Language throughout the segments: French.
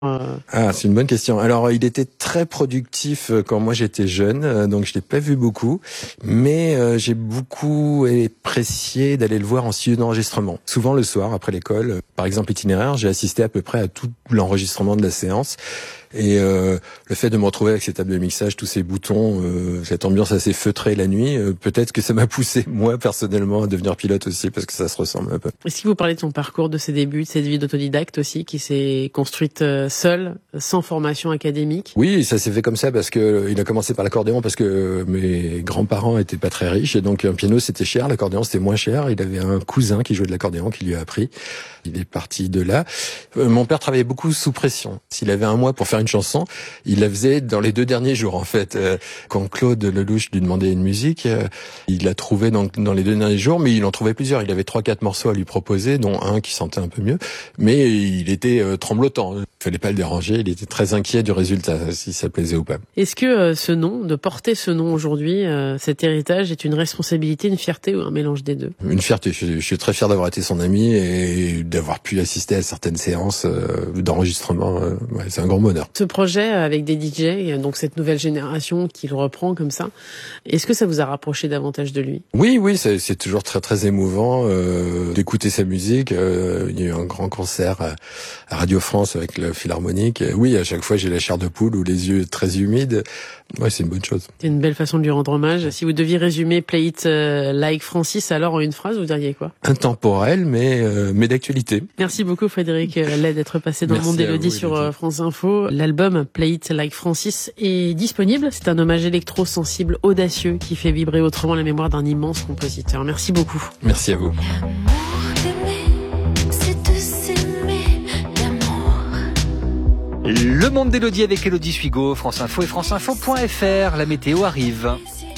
Ah, c'est une bonne question. Alors, il était très productif quand moi j'étais jeune, donc je l'ai pas vu beaucoup, mais j'ai beaucoup apprécié d'aller le voir en studio d'enregistrement. Souvent le soir, après l'école. Par exemple, Itinéraire, j'ai assisté à peu près à tout l'enregistrement de la séance. Et le fait de me retrouver avec ces tables de mixage, tous ces boutons, cette ambiance assez feutrée la nuit, peut-être que ça m'a poussé, moi, personnellement, à devenir pilote aussi, parce que ça se ressemble un peu. Est-ce que vous parlez de son parcours, de ses débuts, de cette vie d'autodidacte aussi, qui s'est construite seule, sans formation académique? Oui, ça s'est fait comme ça, parce que il a commencé par l'accordéon, parce que mes grands-parents étaient pas très riches, et donc un piano c'était cher, l'accordéon c'était moins cher. Il avait un cousin qui jouait de l'accordéon, qui lui a appris. Il est parti de là. Mon père travaillait beaucoup sous pression. S'il avait un mois pour faire une chanson, il la faisait dans les 2 derniers jours, en fait. Quand Claude Lelouch lui demandait une musique, il l'a trouvé dans les 2 derniers jours, mais il en trouvait plusieurs. Il avait 3-4 morceaux à lui proposer, dont un qui sentait un peu mieux. Mais il était tremblotant. Il fallait pas le déranger. Il était très inquiet du résultat, si ça plaisait ou pas. Est-ce que ce nom, de porter ce nom aujourd'hui, cet héritage, est une responsabilité, une fierté ou un mélange des deux? Une fierté. Je suis très fier d'avoir été son ami et d'avoir pu assister à certaines séances d'enregistrement. Ouais, c'est un grand bonheur. Ce projet avec des DJ, donc cette nouvelle génération qui le reprend comme ça, est-ce que ça vous a rapproché davantage de lui? Oui, c'est toujours très très émouvant d'écouter sa musique. Il y a eu un grand concert à Radio France avec le Philharmonique. Oui, à chaque fois j'ai la chair de poule ou les yeux très humides. Ouais, c'est une bonne chose. C'est une belle façon de lui rendre hommage. Si vous deviez résumer Play It Like Francis alors en une phrase, vous diriez quoi? Intemporel, mais d'actualité. Merci beaucoup Frédéric Lay d'être passé dans le monde d'Élodie sur France Info. L'album Play It Like Francis est disponible. C'est un hommage électro-sensible, audacieux, qui fait vibrer autrement la mémoire d'un immense compositeur. Merci beaucoup. Merci à vous. Le monde d'Élodie avec Élodie Suigo, France Info et franceinfo.fr. La météo arrive.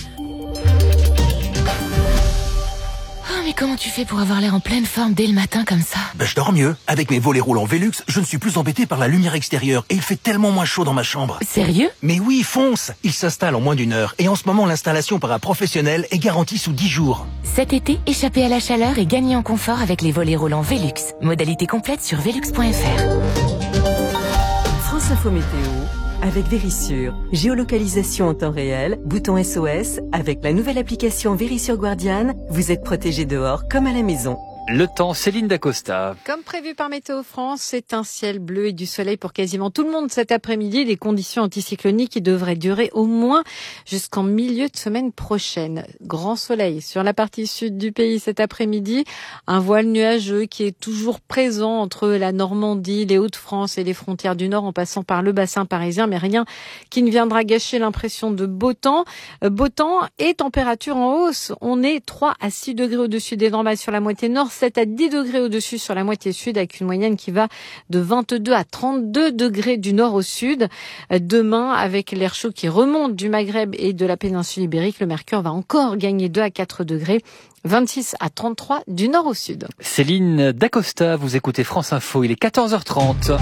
Mais comment tu fais pour avoir l'air en pleine forme dès le matin comme ça? Je dors mieux. Avec mes volets roulants Velux, je ne suis plus embêté par la lumière extérieure et il fait tellement moins chaud dans ma chambre. Sérieux? Mais oui, fonce! Il s'installe en moins d'1 heure et en ce moment l'installation par un professionnel est garantie sous 10 jours. Cet été, échappez à la chaleur et gagnez en confort avec les volets roulants Velux. Modalité complète sur velux.fr. France Info Météo avec Vérissure. Géolocalisation en temps réel, bouton SOS. Avec la nouvelle application Vérissure Guardian, vous êtes protégé dehors comme à la maison. Le temps, Céline Dacosta. Comme prévu par Météo France, c'est un ciel bleu et du soleil pour quasiment tout le monde cet après-midi. Les conditions anticycloniques qui devraient durer au moins jusqu'en milieu de semaine prochaine. Grand soleil sur la partie sud du pays cet après-midi. Un voile nuageux qui est toujours présent entre la Normandie, les Hauts-de-France et les frontières du Nord en passant par le bassin parisien. Mais rien qui ne viendra gâcher l'impression de beau temps. Beau temps et température en hausse. On est 3 à 6 degrés au-dessus des normales sur la moitié nord. 7 à 10 degrés au-dessus sur la moitié sud avec une moyenne qui va de 22 à 32 degrés du nord au sud. Demain, avec l'air chaud qui remonte du Maghreb et de la péninsule ibérique, le mercure va encore gagner 2 à 4 degrés. 26 à 33 du nord au sud. Céline Dacosta, vous écoutez France Info, il est 14h30.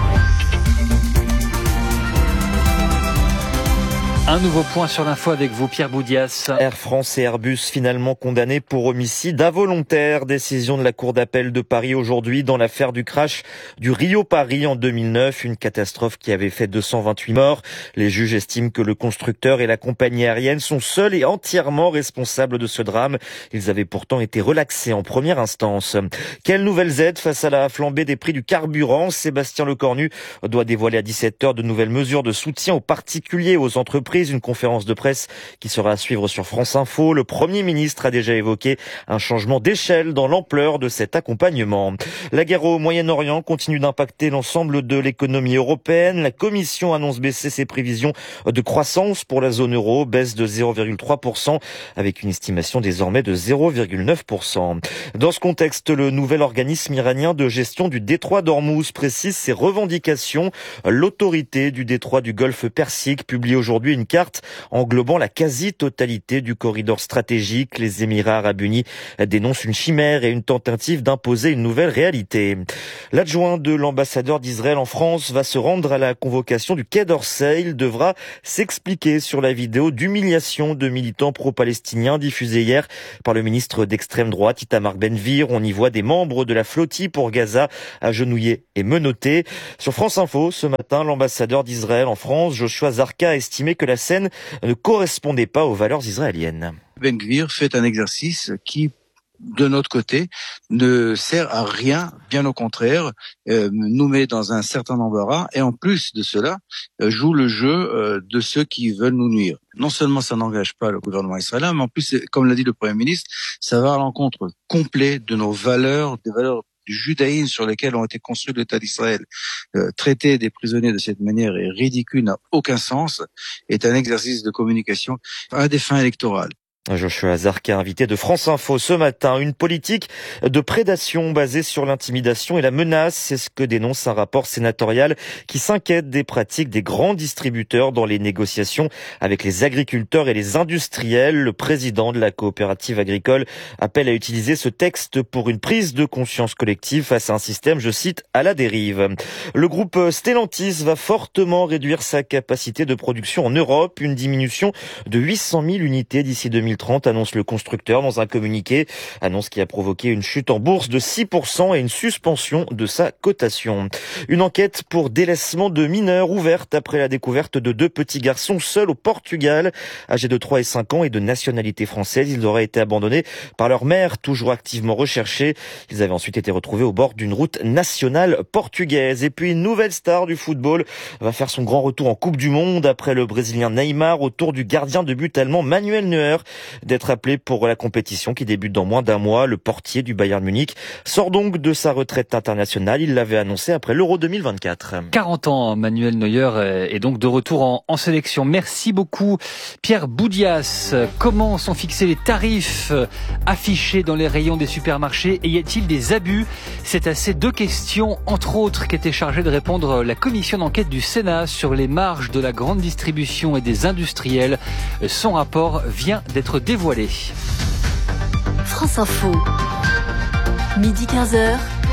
Un nouveau point sur l'info avec vous, Pierre Boudias. Air France et Airbus finalement condamnés pour homicide involontaire. Décision de la Cour d'appel de Paris aujourd'hui dans l'affaire du crash du Rio-Paris en 2009. Une catastrophe qui avait fait 228 morts. Les juges estiment que le constructeur et la compagnie aérienne sont seuls et entièrement responsables de ce drame. Ils avaient pourtant été relaxés en première instance. Quelles nouvelles aides face à la flambée des prix du carburant? Sébastien Lecornu doit dévoiler à 17h de nouvelles mesures de soutien aux particuliers, aux entreprises. Une conférence de presse qui sera à suivre sur France Info. Le Premier ministre a déjà évoqué un changement d'échelle dans l'ampleur de cet accompagnement. La guerre au Moyen-Orient continue d'impacter l'ensemble de l'économie européenne. La Commission annonce baisser ses prévisions de croissance pour la zone euro, baisse de 0,3% avec une estimation désormais de 0,9%. Dans ce contexte, le nouvel organisme iranien de gestion du détroit d'Ormuz précise ses revendications. L'autorité du détroit du Golfe Persique publie aujourd'hui une carte englobant la quasi-totalité du corridor stratégique. Les Émirats arabes unis dénoncent une chimère et une tentative d'imposer une nouvelle réalité. L'adjoint de l'ambassadeur d'Israël en France va se rendre à la convocation du Quai d'Orsay. Il devra s'expliquer sur la vidéo d'humiliation de militants pro-palestiniens diffusée hier par le ministre d'extrême droite Itamar Ben-Gvir. On y voit des membres de la flottille pour Gaza agenouillés et menottés. Sur France Info, ce matin, l'ambassadeur d'Israël en France, Joshua Zarka, a estimé que la scène ne correspondait pas aux valeurs israéliennes. Ben-Gvir fait un exercice qui, de notre côté, ne sert à rien, bien au contraire, nous met dans un certain embarras et en plus de cela, joue le jeu de ceux qui veulent nous nuire. Non seulement ça n'engage pas le gouvernement israélien, mais en plus, comme l'a dit le Premier ministre, ça va à l'encontre complet de nos valeurs, des valeurs du judaïsme sur lesquelles ont été construits l'État d'Israël. Traiter des prisonniers de cette manière est ridicule, n'a aucun sens, est un exercice de communication à des fins électorales. Joshua Zarka, invité de France Info ce matin. Une politique de prédation basée sur l'intimidation et la menace, c'est ce que dénonce un rapport sénatorial qui s'inquiète des pratiques des grands distributeurs dans les négociations avec les agriculteurs et les industriels. Le président de la coopérative agricole appelle à utiliser ce texte pour une prise de conscience collective face à un système, je cite, à la dérive. Le groupe Stellantis va fortement réduire sa capacité de production en Europe, une diminution de 800 000 unités d'ici 2030, annonce le constructeur dans un communiqué. Annonce qui a provoqué une chute en bourse de 6% et une suspension de sa cotation. Une enquête pour délaissement de mineurs ouverte après la découverte de 2 petits garçons seuls au Portugal, âgés de 3 et 5 ans et de nationalité française. Ils auraient été abandonnés par leur mère, toujours activement recherchés. Ils avaient ensuite été retrouvés au bord d'une route nationale portugaise. Et puis une nouvelle star du football va faire son grand retour en Coupe du Monde après le Brésilien Neymar, au tour du gardien de but allemand Manuel Neuer d'être appelé pour la compétition qui débute dans moins d'un mois. Le portier du Bayern Munich sort donc de sa retraite internationale. Il l'avait annoncé après l'Euro 2024. 40 ans, Manuel Neuer est donc de retour en sélection. Merci beaucoup, Pierre Boudias. Comment sont fixés les tarifs affichés dans les rayons des supermarchés et y a-t-il des abus? C'est à ces 2 questions, entre autres, qu'était chargée de répondre la commission d'enquête du Sénat sur les marges de la grande distribution et des industriels. Son rapport vient d'être dévoilé. France Info, midi 15h,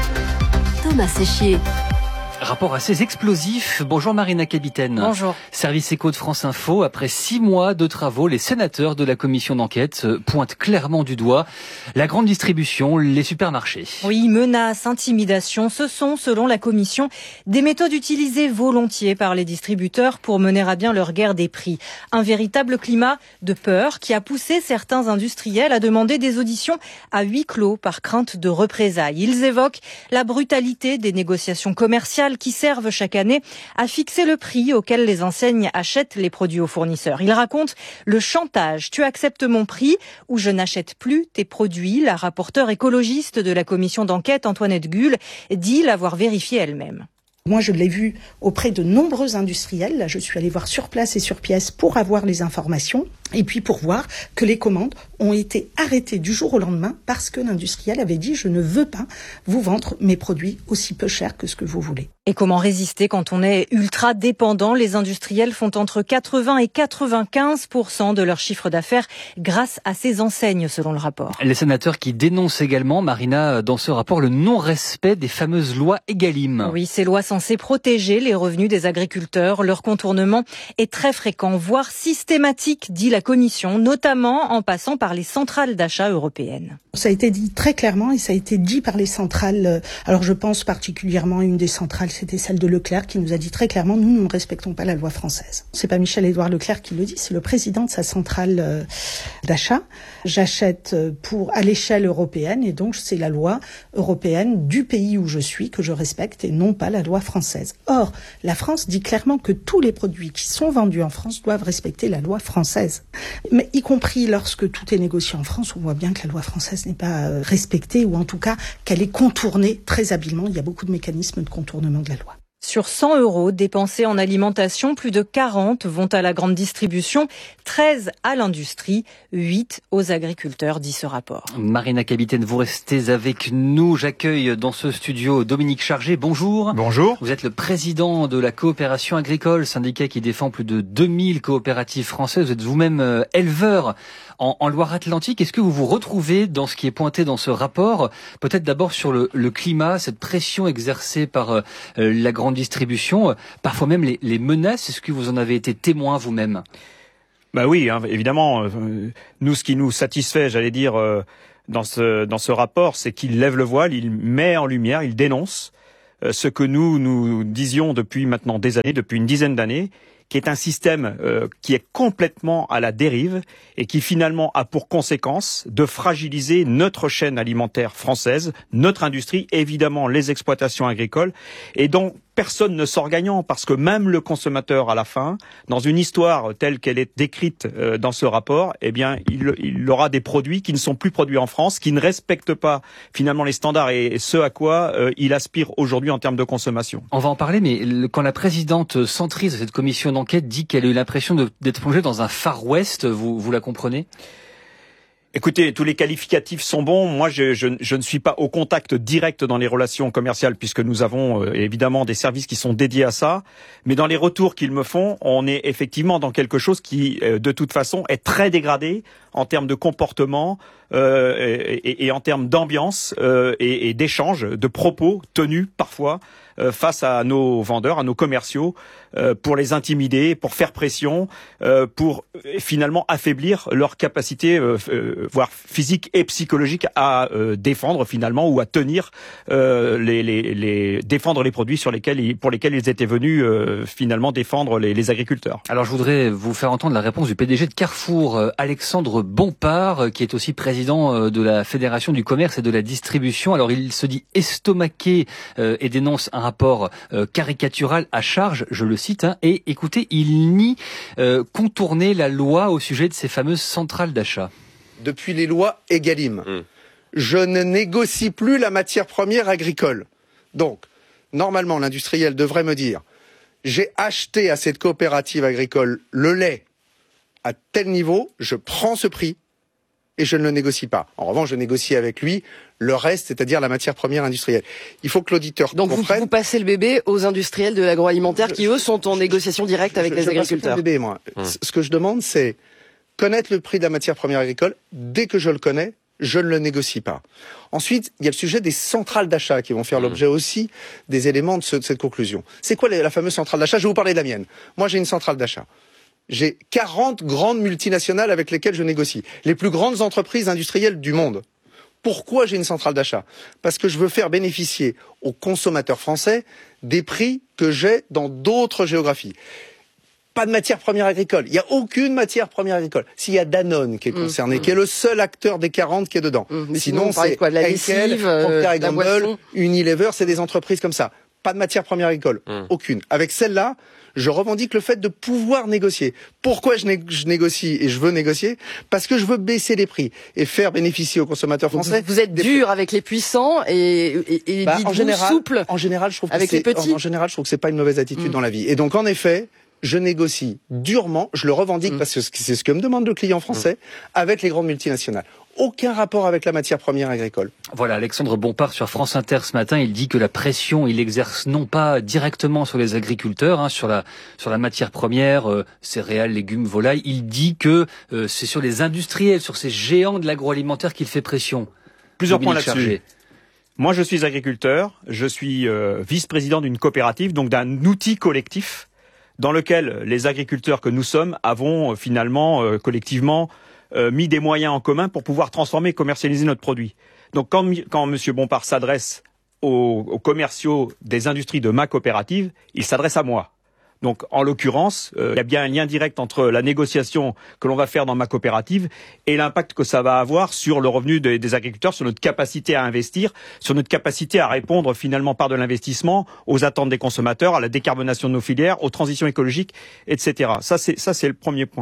Thomas Séchier. Rapport assez explosif. Bonjour Marina Capitaine. Bonjour. Service éco de France Info. Après 6 mois de travaux, les sénateurs de la commission d'enquête pointent clairement du doigt la grande distribution, les supermarchés. Oui, menaces, intimidations, ce sont, selon la commission, des méthodes utilisées volontiers par les distributeurs pour mener à bien leur guerre des prix. Un véritable climat de peur qui a poussé certains industriels à demander des auditions à huis clos par crainte de représailles. Ils évoquent la brutalité des négociations commerciales qui servent chaque année à fixer le prix auquel les enseignes achètent les produits aux fournisseurs. Ils racontent le chantage. Tu acceptes mon prix ou je n'achète plus tes produits. La rapporteure écologiste de la commission d'enquête, Antoinette Guhl, dit l'avoir vérifié elle-même. Moi, je l'ai vu auprès de nombreux industriels. Là, je suis allée voir sur place et sur pièce pour avoir les informations et puis pour voir que les commandes ont été arrêtées du jour au lendemain parce que l'industriel avait dit « je ne veux pas vous vendre mes produits aussi peu chers que ce que vous voulez ». Et comment résister quand on est ultra dépendant? Les industriels font entre 80 et 95% de leur chiffre d'affaires grâce à ces enseignes, selon le rapport. Les sénateurs qui dénoncent également, Marina, dans ce rapport, le non-respect des fameuses lois Egalim. Oui, ces lois censées protéger les revenus des agriculteurs. Leur contournement est très fréquent, voire systématique, dit la Commission, notamment en passant par les centrales d'achat européennes. Ça a été dit très clairement et ça a été dit par les centrales. Alors je pense particulièrement à une des centrales, c'était celle de Leclerc, qui nous a dit très clairement, nous ne respectons pas la loi française. C'est pas Michel-Édouard Leclerc qui le dit, c'est le président de sa centrale d'achat. J'achète à l'échelle européenne et donc c'est la loi européenne du pays où je suis que je respecte et non pas la loi française. Or, la France dit clairement que tous les produits qui sont vendus en France doivent respecter la loi française. Mais y compris lorsque tout est négocié en France, on voit bien que la loi française n'est pas respectée ou en tout cas qu'elle est contournée très habilement. Il y a beaucoup de mécanismes de contournement de la loi. Sur 100 € dépensés en alimentation, plus de 40 vont à la grande distribution, 13 à l'industrie, 8 aux agriculteurs, dit ce rapport. Marina Kapitaine, vous restez avec nous. J'accueille dans ce studio Dominique Chargé. Bonjour. Bonjour. Vous êtes le président de la coopération agricole, syndicat qui défend plus de 2000 coopératives françaises. Vous êtes vous-même éleveur en Loire-Atlantique. Est-ce que vous vous retrouvez dans ce qui est pointé dans ce rapport? Peut-être d'abord sur le climat, cette pression exercée par la grande distribution, parfois même les menaces. Est-ce que vous en avez été témoin vous-même? Bah oui, hein, évidemment. Nous, ce qui nous satisfait, j'allais dire, dans ce rapport, c'est qu'il lève le voile, il met en lumière, il dénonce ce que nous disions depuis maintenant des années, depuis une dizaine d'années, qui est un système qui est complètement à la dérive et qui finalement a pour conséquence de fragiliser notre chaîne alimentaire française, notre industrie, évidemment les exploitations agricoles, et dont personne ne sort gagnant, parce que même le consommateur à la fin, dans une histoire telle qu'elle est décrite dans ce rapport, eh bien il aura des produits qui ne sont plus produits en France, qui ne respectent pas finalement les standards et ce à quoi il aspire aujourd'hui en termes de consommation. On va en parler, mais quand la présidente centriste de cette commission d'enquête dit qu'elle a eu l'impression d'être plongée dans un Far West, vous la comprenez ? Écoutez, tous les qualificatifs sont bons. Moi, je ne suis pas au contact direct dans les relations commerciales, puisque nous avons évidemment des services qui sont dédiés à ça. Mais dans les retours qu'ils me font, on est effectivement dans quelque chose qui, de toute façon, est très dégradé en termes de comportement et en termes d'ambiance et d'échanges, de propos tenus parfois face à nos vendeurs, à nos commerciaux, pour les intimider, pour faire pression, pour finalement affaiblir leur capacité, voire physique et psychologique, à défendre finalement ou à tenir défendre les produits pour lesquels ils étaient venus finalement défendre les agriculteurs. Alors je voudrais vous faire entendre la réponse du PDG de Carrefour, Alexandre Bompard, qui est aussi président de la Fédération du commerce et de la distribution. Alors il se dit estomaqué et dénonce un rapport caricatural à charge, je le cite, et écoutez, il nie contourner la loi au sujet de ces fameuses centrales d'achat. Depuis les lois Egalim, je ne négocie plus la matière première agricole. Donc, normalement, l'industriel devrait me dire, j'ai acheté à cette coopérative agricole le lait à tel niveau, je prends ce prix et je ne le négocie pas. En revanche, je négocie avec lui le reste, c'est-à-dire la matière première industrielle. Il faut que l'auditeur comprenne... Donc vous passez le bébé aux industriels de l'agroalimentaire qui, eux, sont en négociation directe avec les agriculteurs. Je passe pas le bébé, moi. Ce que je demande, c'est connaître le prix de la matière première agricole. Dès que je le connais, je ne le négocie pas. Ensuite, il y a le sujet des centrales d'achat qui vont faire l'objet aussi des éléments de cette conclusion. C'est quoi la fameuse centrale d'achat? Je vais vous parler de la mienne. Moi, j'ai une centrale d'achat. J'ai 40 grandes multinationales avec lesquelles je négocie. Les plus grandes entreprises industrielles du monde. Pourquoi j'ai une centrale d'achat? Parce que je veux faire bénéficier aux consommateurs français des prix que j'ai dans d'autres géographies. Pas de matière première agricole. Il n'y a aucune matière première agricole. S'il y a Danone qui est concerné, qui est le seul acteur des 40 qui est dedans. Sinon c'est quoi, de la lessive, Procter & Gamble, Unilever, c'est des entreprises comme ça. Pas de matière première agricole. Aucune. Avec celle-là, je revendique le fait de pouvoir négocier. Pourquoi je négocie et je veux négocier? Parce que je veux baisser les prix et faire bénéficier aux consommateurs français. Vous êtes dur avec les puissants et souple en général, je trouve avec les petits. En général, je trouve que c'est pas une mauvaise attitude dans la vie. Et donc, en effet, je négocie durement, je le revendique parce que c'est ce que me demande le client français avec les grandes multinationales. Aucun rapport avec la matière première agricole. Voilà, Alexandre Bompard sur France Inter ce matin, il dit que la pression, il exerce non pas directement sur les agriculteurs, sur la matière première, céréales, légumes, volailles, il dit que c'est sur les industriels, sur ces géants de l'agroalimentaire qu'il fait pression. Plusieurs points là-dessus. Moi, je suis agriculteur, je suis vice-président d'une coopérative, donc d'un outil collectif dans lequel les agriculteurs que nous sommes avons finalement collectivement mis des moyens en commun pour pouvoir transformer et commercialiser notre produit. Donc quand M. Bompard s'adresse aux commerciaux des industries de ma coopérative, il s'adresse à moi. Donc en l'occurrence, il y a bien un lien direct entre la négociation que l'on va faire dans ma coopérative et l'impact que ça va avoir sur le revenu des agriculteurs, sur notre capacité à investir, sur notre capacité à répondre finalement par de l'investissement aux attentes des consommateurs, à la décarbonation de nos filières, aux transitions écologiques, etc. Ça c'est le premier point.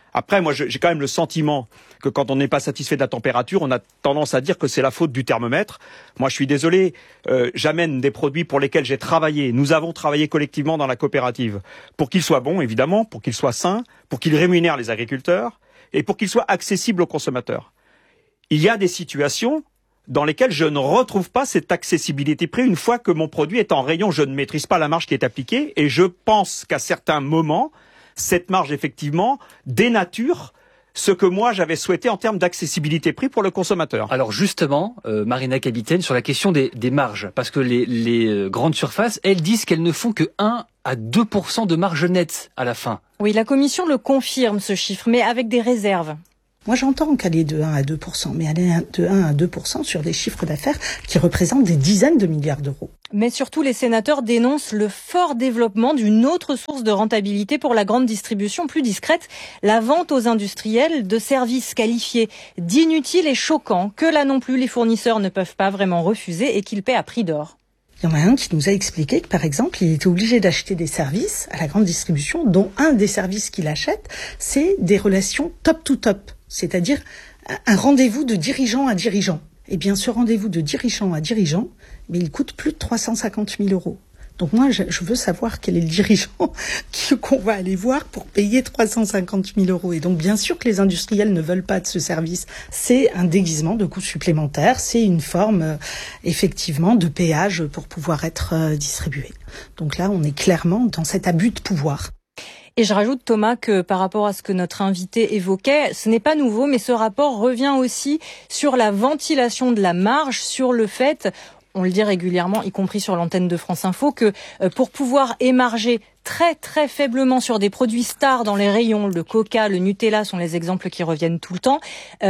Après, moi, j'ai quand même le sentiment que quand on n'est pas satisfait de la température, on a tendance à dire que c'est la faute du thermomètre. Moi, je suis désolé, j'amène des produits pour lesquels j'ai travaillé. Nous avons travaillé collectivement dans la coopérative pour qu'ils soient bons, évidemment, pour qu'ils soient sains, pour qu'ils rémunèrent les agriculteurs et pour qu'ils soient accessibles aux consommateurs. Il y a des situations dans lesquelles je ne retrouve pas cette accessibilité prix. Une fois que mon produit est en rayon, je ne maîtrise pas la marge qui est appliquée et je pense qu'à certains moments, cette marge, effectivement, dénature ce que moi j'avais souhaité en termes d'accessibilité prix pour le consommateur. Alors justement, Marina Kapitaine, sur la question des marges, parce que les grandes surfaces, elles disent qu'elles ne font que 1 à 2% de marge nette à la fin. Oui, la Commission le confirme, ce chiffre, mais avec des réserves. Moi, j'entends qu'aller de 1 à 2%, mais aller de 1 à 2% sur des chiffres d'affaires qui représentent des dizaines de milliards d'euros. Mais surtout, les sénateurs dénoncent le fort développement d'une autre source de rentabilité pour la grande distribution plus discrète, la vente aux industriels de services qualifiés d'inutiles et choquants, que là non plus les fournisseurs ne peuvent pas vraiment refuser et qu'ils paient à prix d'or. Il y en a un qui nous a expliqué que, par exemple, il était obligé d'acheter des services à la grande distribution, dont un des services qu'il achète, c'est des relations top-to-top, c'est-à-dire un rendez-vous de dirigeant à dirigeant. Eh bien, ce rendez-vous de dirigeant à dirigeant, mais il coûte plus de 350 000 euros. Donc moi, je veux savoir quel est le dirigeant qu'on va aller voir pour payer 350 000 euros. Et donc, bien sûr que les industriels ne veulent pas de ce service. C'est un déguisement de coûts supplémentaires. C'est une forme, effectivement, de péage pour pouvoir être distribué. Donc là, on est clairement dans cet abus de pouvoir. Et je rajoute, Thomas, que par rapport à ce que notre invité évoquait, ce n'est pas nouveau, mais ce rapport revient aussi sur la ventilation de la marge, sur le fait, on le dit régulièrement, y compris sur l'antenne de France Info, que pour pouvoir émarger très très faiblement sur des produits stars dans les rayons, le Coca, le Nutella sont les exemples qui reviennent tout le temps,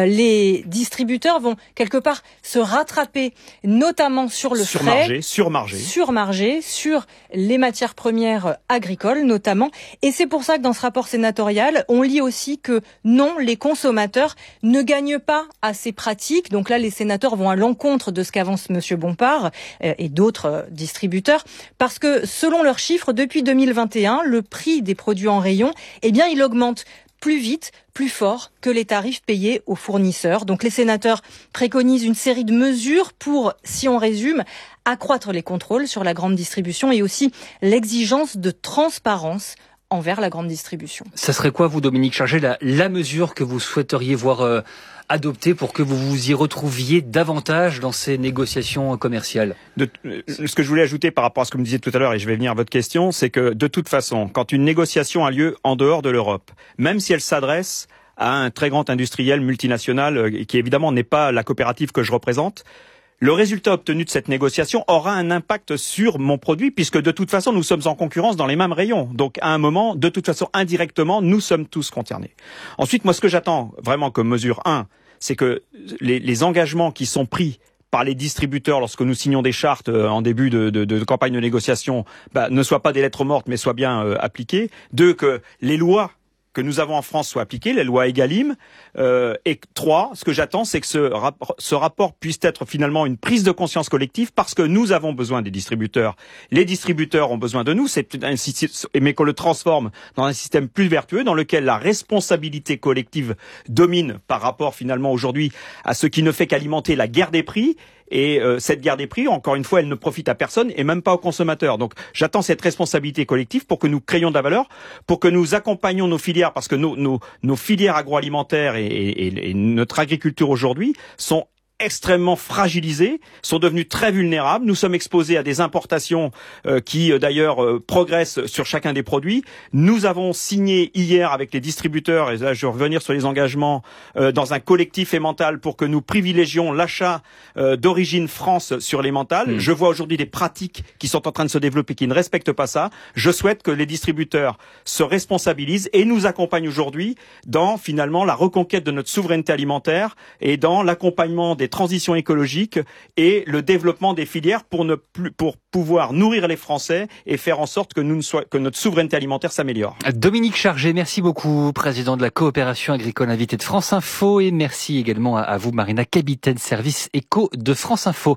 les distributeurs vont quelque part se rattraper, notamment sur le frais, surmargé, sur les matières premières agricoles notamment. Et c'est pour ça que dans ce rapport sénatorial, on lit aussi que non, les consommateurs ne gagnent pas à ces pratiques. Donc là, les sénateurs vont à l'encontre de ce qu'avance Monsieur Bompard et d'autres distributeurs, parce que selon leurs chiffres, depuis 2021, le prix des produits en rayon, eh bien, il augmente plus vite, plus fort que les tarifs payés aux fournisseurs. Donc les sénateurs préconisent une série de mesures pour, si on résume, accroître les contrôles sur la grande distribution et aussi l'exigence de transparence envers la grande distribution. Ça serait quoi, vous, Dominique Chargé, la mesure que vous souhaiteriez voir adopter pour que vous vous y retrouviez davantage dans ces négociations commerciales? Ce que je voulais ajouter par rapport à ce que vous me disiez tout à l'heure, et je vais venir à votre question, c'est que de toute façon, quand une négociation a lieu en dehors de l'Europe, même si elle s'adresse à un très grand industriel multinational, qui évidemment n'est pas la coopérative que je représente, le résultat obtenu de cette négociation aura un impact sur mon produit, puisque de toute façon, nous sommes en concurrence dans les mêmes rayons. Donc, à un moment, de toute façon, indirectement, nous sommes tous concernés. Ensuite, moi, ce que j'attends vraiment comme mesure 1, c'est que les engagements qui sont pris par les distributeurs lorsque nous signons des chartes en début de campagne de négociation ne soient pas des lettres mortes, mais soient bien appliquées. 2, que les lois que nous avons en France soient appliquées, les lois Egalim. Et 3, ce que j'attends, c'est que ce rapport puisse être finalement une prise de conscience collective, parce que nous avons besoin des distributeurs. Les distributeurs ont besoin de nous, mais qu'on le transforme dans un système plus vertueux, dans lequel la responsabilité collective domine par rapport finalement aujourd'hui à ce qui ne fait qu'alimenter la guerre des prix. Et cette guerre des prix, encore une fois, elle ne profite à personne et même pas aux consommateurs. Donc j'attends cette responsabilité collective pour que nous créions de la valeur, pour que nous accompagnions nos filières, parce que nos filières agroalimentaires et notre agriculture aujourd'hui sont extrêmement fragilisés, sont devenus très vulnérables. Nous sommes exposés à des importations qui d'ailleurs progressent sur chacun des produits. Nous avons signé hier avec les distributeurs, et là je vais revenir sur les engagements, dans un collectif emmental pour que nous privilégions l'achat d'origine France sur les mentales. Je vois aujourd'hui des pratiques qui sont en train de se développer qui ne respectent pas ça. Je souhaite que les distributeurs se responsabilisent et nous accompagnent aujourd'hui dans finalement la reconquête de notre souveraineté alimentaire et dans l'accompagnement des transitions écologiques et le développement des filières pour pouvoir nourrir les Français et faire en sorte que notre souveraineté alimentaire s'améliore. Dominique Chargé, merci beaucoup, président de la coopération agricole invité de France Info, et merci également à vous, Marina Kapitaine, service éco de France Info.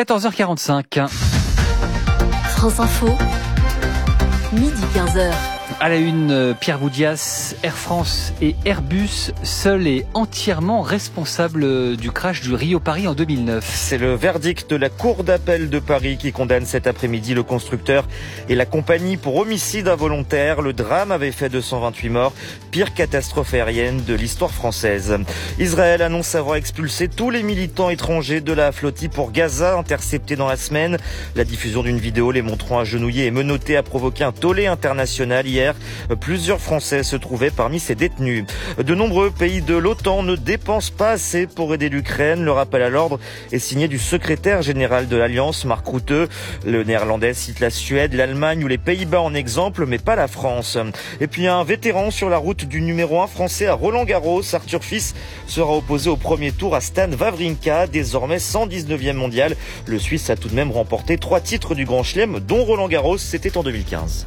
14h45. France Info, midi 15h. À la une, Pierre Boudias, Air France et Airbus, seuls et entièrement responsables du crash du Rio-Paris en 2009. C'est le verdict de la Cour d'appel de Paris qui condamne cet après-midi le constructeur et la compagnie pour homicide involontaire. Le drame avait fait 228 morts, pire catastrophe aérienne de l'histoire française. Israël annonce avoir expulsé tous les militants étrangers de la flottille pour Gaza, interceptés dans la semaine. La diffusion d'une vidéo les montrant agenouillés et menottés a provoqué un tollé international hier. Plusieurs Français se trouvaient parmi ces détenus. De nombreux pays de l'OTAN ne dépensent pas assez pour aider l'Ukraine. Le rappel à l'ordre est signé du secrétaire général de l'Alliance, Mark Rutte. Le néerlandais cite la Suède, l'Allemagne ou les Pays-Bas en exemple, mais pas la France. Et puis un vétéran sur la route du numéro 1 français à Roland-Garros, Arthur Fils, sera opposé au premier tour à Stan Wawrinka, désormais 119e mondial. Le Suisse a tout de même remporté 3 titres du Grand Chelem, dont Roland-Garros, c'était en 2015.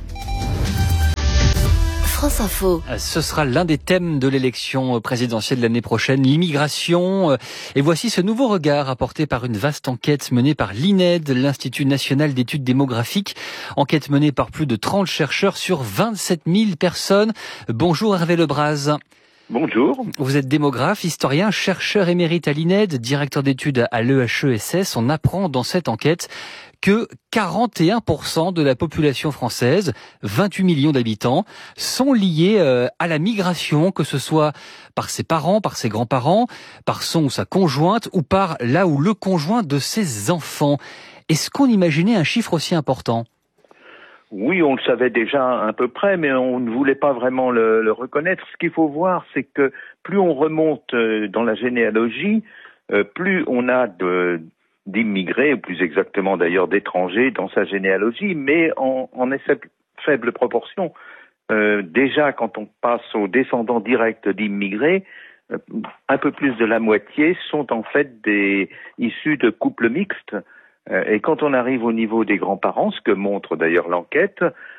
France Info. Ce sera l'un des thèmes de l'élection présidentielle de l'année prochaine, l'immigration. Et voici ce nouveau regard apporté par une vaste enquête menée par l'INED, l'Institut national d'études démographiques. Enquête menée par plus de 30 chercheurs sur 27 000 personnes. Bonjour Hervé Lebras. Bonjour. Vous êtes démographe, historien, chercheur émérite à l'INED, directeur d'études à l'EHESS. On apprend dans cette enquête que 41% de la population française, 28 millions d'habitants, sont liés à la migration, que ce soit par ses parents, par ses grands-parents, par son ou sa conjointe, ou par là où le conjoint de ses enfants. Est-ce qu'on imaginait un chiffre aussi important ? Oui, on le savait déjà à peu près, mais on ne voulait pas vraiment le reconnaître. Ce qu'il faut voir, c'est que plus on remonte dans la généalogie, plus on a d'immigrés, ou plus exactement d'ailleurs d'étrangers dans sa généalogie, mais en faible proportion. Déjà, quand on passe aux descendants directs d'immigrés, un peu plus de la moitié sont en fait issus de couples mixtes. Et quand on arrive au niveau des grands-parents, ce que montre d'ailleurs l'enquête,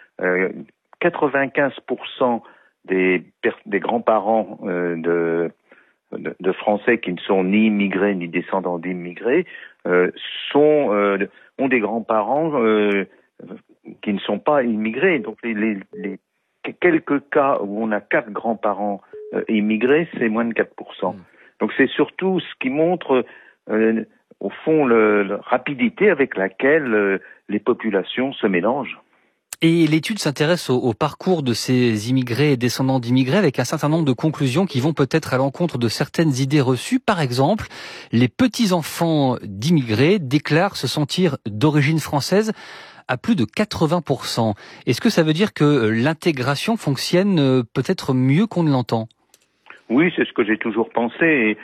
95% des grands-parents de Français qui ne sont ni immigrés ni descendants d'immigrés ont des grands-parents qui ne sont pas immigrés. Donc les quelques cas où on a 4 grands-parents immigrés, c'est moins de 4%. Donc c'est surtout ce qui montre au fond la rapidité avec laquelle les populations se mélangent. Et l'étude s'intéresse au parcours de ces immigrés et descendants d'immigrés avec un certain nombre de conclusions qui vont peut-être à l'encontre de certaines idées reçues. Par exemple, les petits-enfants d'immigrés déclarent se sentir d'origine française à plus de 80%. Est-ce que ça veut dire que l'intégration fonctionne peut-être mieux qu'on ne l'entend ? Oui, c'est ce que j'ai toujours pensé.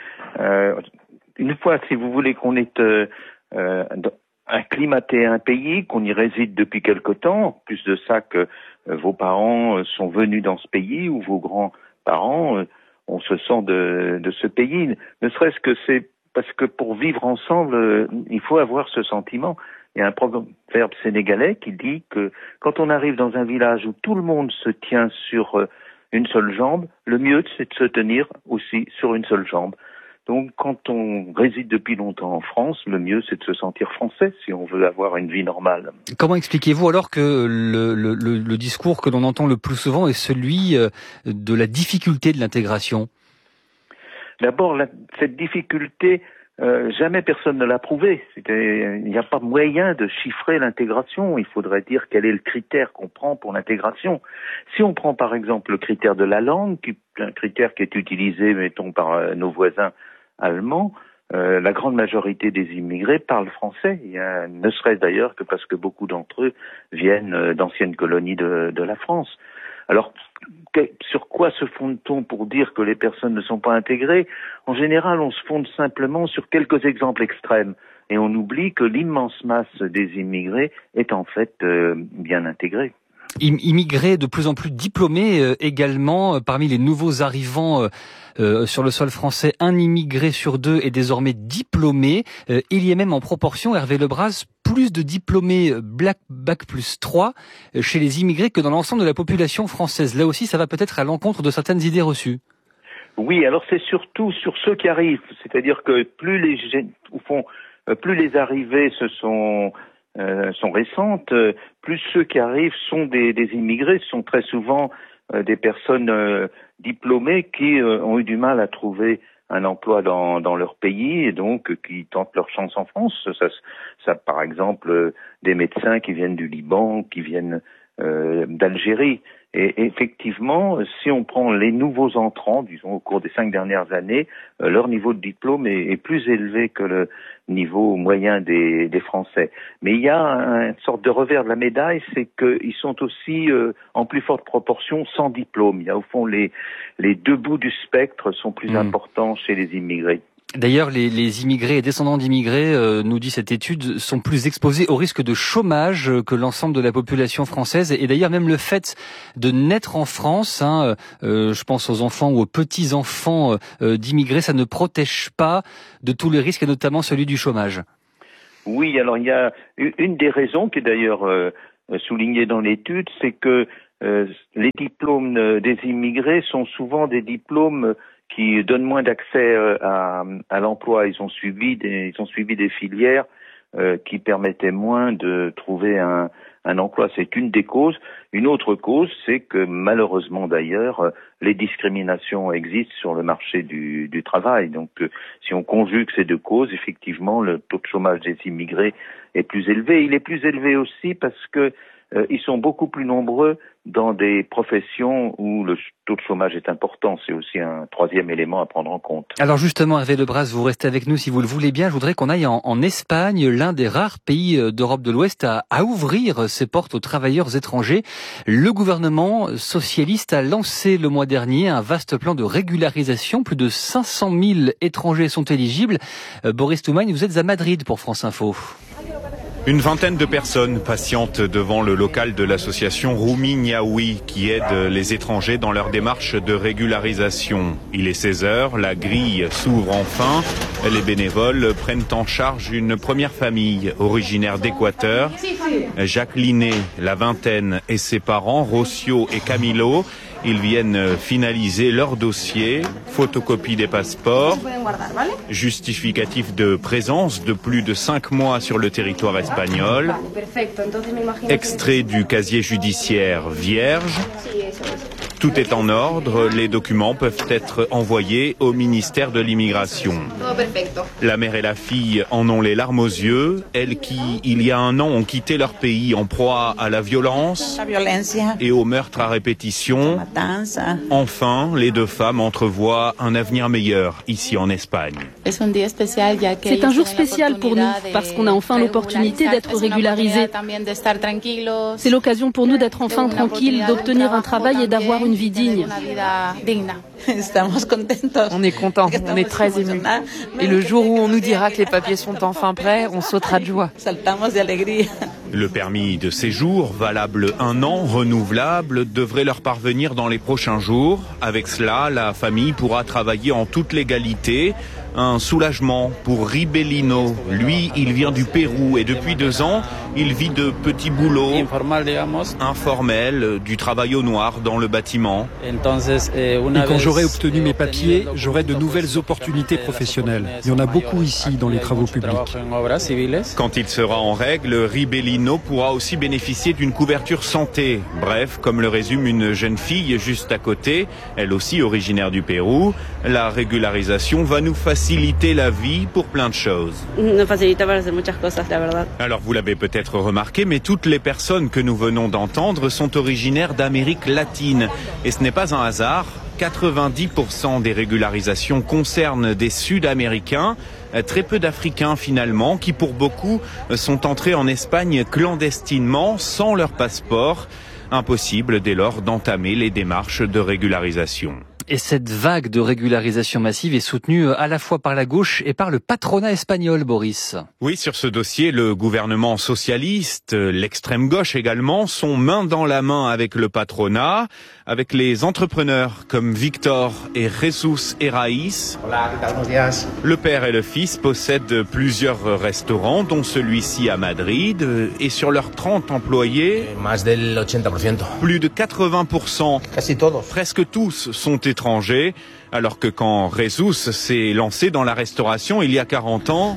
Une fois, si vous voulez, qu'on est acclimaté à un pays, qu'on y réside depuis quelque temps, en plus de ça que vos parents sont venus dans ce pays ou vos grands-parents, on se sent de ce pays. Ne serait-ce que c'est parce que pour vivre ensemble, il faut avoir ce sentiment. Il y a un proverbe sénégalais qui dit que quand on arrive dans un village où tout le monde se tient sur une seule jambe, le mieux c'est de se tenir aussi sur une seule jambe. Donc, quand on réside depuis longtemps en France, le mieux, c'est de se sentir français si on veut avoir une vie normale. Comment expliquez-vous alors que le discours que l'on entend le plus souvent est celui de la difficulté de l'intégration ? D'abord, cette difficulté, jamais personne ne l'a prouvée. Il n'y a pas moyen de chiffrer l'intégration. Il faudrait dire quel est le critère qu'on prend pour l'intégration. Si on prend par exemple le critère de la langue, un critère qui est utilisé, mettons, par nos voisins allemands, la grande majorité des immigrés parlent français. Ne serait-ce d'ailleurs que parce que beaucoup d'entre eux viennent d'anciennes colonies de la France. Alors, sur quoi se fonde-t-on pour dire que les personnes ne sont pas intégrées ? En général, on se fonde simplement sur quelques exemples extrêmes. Et on oublie que l'immense masse des immigrés est en fait bien intégrée. Immigrés de plus en plus diplômés également, parmi les nouveaux arrivants sur le sol français, un immigré sur 2 est désormais diplômé. Il y a même en proportion, Hervé Lebras, plus de diplômés Bac plus 3 chez les immigrés que dans l'ensemble de la population française. Là aussi, ça va peut-être à l'encontre de certaines idées reçues. Oui, alors c'est surtout sur ceux qui arrivent. C'est-à-dire que plus les arrivées se sont sont récentes, plus ceux qui arrivent sont des immigrés, ce sont très souvent des personnes diplômées qui ont eu du mal à trouver un emploi dans leur pays et donc qui tentent leur chance en France. Ça par exemple, des médecins qui viennent du Liban, qui viennent d'Algérie. Et effectivement, si on prend les nouveaux entrants, disons au cours des 5 dernières années, leur niveau de diplôme est plus élevé que le niveau moyen des Français. Mais il y a une sorte de revers de la médaille, c'est qu'ils sont aussi en plus forte proportion sans diplôme. Il y a au fond les deux bouts du spectre sont plus importants chez les immigrés. D'ailleurs, les immigrés et descendants d'immigrés, nous dit cette étude, sont plus exposés au risque de chômage que l'ensemble de la population française. Et d'ailleurs, même le fait de naître en France, je pense aux enfants ou aux petits-enfants d'immigrés, ça ne protège pas de tous les risques, et notamment celui du chômage. Oui, alors il y a une des raisons qui est d'ailleurs soulignée dans l'étude, c'est que les diplômes des immigrés sont souvent des diplômes qui donnent moins d'accès à l'emploi. Ils ont suivi des filières qui permettaient moins de trouver un emploi. C'est une des causes. Une autre cause, c'est que malheureusement d'ailleurs, les discriminations existent sur le marché du travail. Donc, si on conjugue ces deux causes, effectivement, le taux de chômage des immigrés est plus élevé. Il est plus élevé aussi parce que ils sont beaucoup plus nombreux dans des professions où le taux de chômage est important. C'est aussi un troisième élément à prendre en compte. Alors justement, Hervé Lebras, vous restez avec nous si vous le voulez bien. Je voudrais qu'on aille en Espagne, l'un des rares pays d'Europe de l'Ouest à ouvrir ses portes aux travailleurs étrangers. Le gouvernement socialiste a lancé le mois dernier un vaste plan de régularisation. Plus de 500 000 étrangers sont éligibles. Boris Toumagne, vous êtes à Madrid pour France Info. Une vingtaine de personnes patientent devant le local de l'association Rumi Niaoui qui aide les étrangers dans leur démarche de régularisation. Il est 16h, la grille s'ouvre enfin. Les bénévoles prennent en charge une première famille originaire d'Équateur. Jacqueline, la vingtaine, et ses parents, Rocio et Camilo. Ils viennent finaliser leur dossier, photocopie des passeports, justificatif de présence de plus de 5 mois sur le territoire espagnol, extrait du casier judiciaire vierge. Tout est en ordre, les documents peuvent être envoyés au ministère de l'Immigration. La mère et la fille en ont les larmes aux yeux, elles qui, il y a un an, ont quitté leur pays en proie à la violence et au meurtre à répétition. Enfin, les deux femmes entrevoient un avenir meilleur ici en Espagne. C'est un jour spécial pour nous parce qu'on a enfin l'opportunité d'être régularisés. C'est l'occasion pour nous d'être enfin tranquilles, d'obtenir un travail et d'avoir une vie digne. On est content, on est très émus. Et le jour où on nous dira que les papiers sont enfin prêts, on sautera de joie. Le permis de séjour, valable 1 an, renouvelable, devrait leur parvenir dans les prochains jours. Avec cela, la famille pourra travailler en toute légalité. Un soulagement pour Ribelino. Lui, il vient du Pérou et depuis 2 ans, il vit de petits boulots informels, du travail au noir dans le bâtiment. Et quand j'aurai obtenu mes papiers, j'aurai de nouvelles opportunités professionnelles. Il y en a beaucoup ici dans les travaux publics. Quand il sera en règle, Ribelino pourra aussi bénéficier d'une couverture santé. Bref, comme le résume une jeune fille juste à côté, elle aussi originaire du Pérou, la régularisation va nous faciliter la vie pour plein de choses. Alors vous l'avez peut-être remarqué, mais toutes les personnes que nous venons d'entendre sont originaires d'Amérique latine. Et ce n'est pas un hasard, 90% des régularisations concernent des Sud-Américains, très peu d'Africains finalement, qui pour beaucoup sont entrés en Espagne clandestinement, sans leur passeport. Impossible dès lors d'entamer les démarches de régularisation. Et cette vague de régularisation massive est soutenue à la fois par la gauche et par le patronat espagnol, Boris. Oui, sur ce dossier, le gouvernement socialiste, l'extrême gauche également, sont main dans la main avec le patronat, avec les entrepreneurs comme Victor et Jesus Herraiz. Le père et le fils possèdent plusieurs restaurants, dont celui-ci à Madrid, et sur leurs 30 employés, plus de 80%, presque tous sont étrangers. Alors que quand Jesus s'est lancé dans la restauration il y a 40 ans,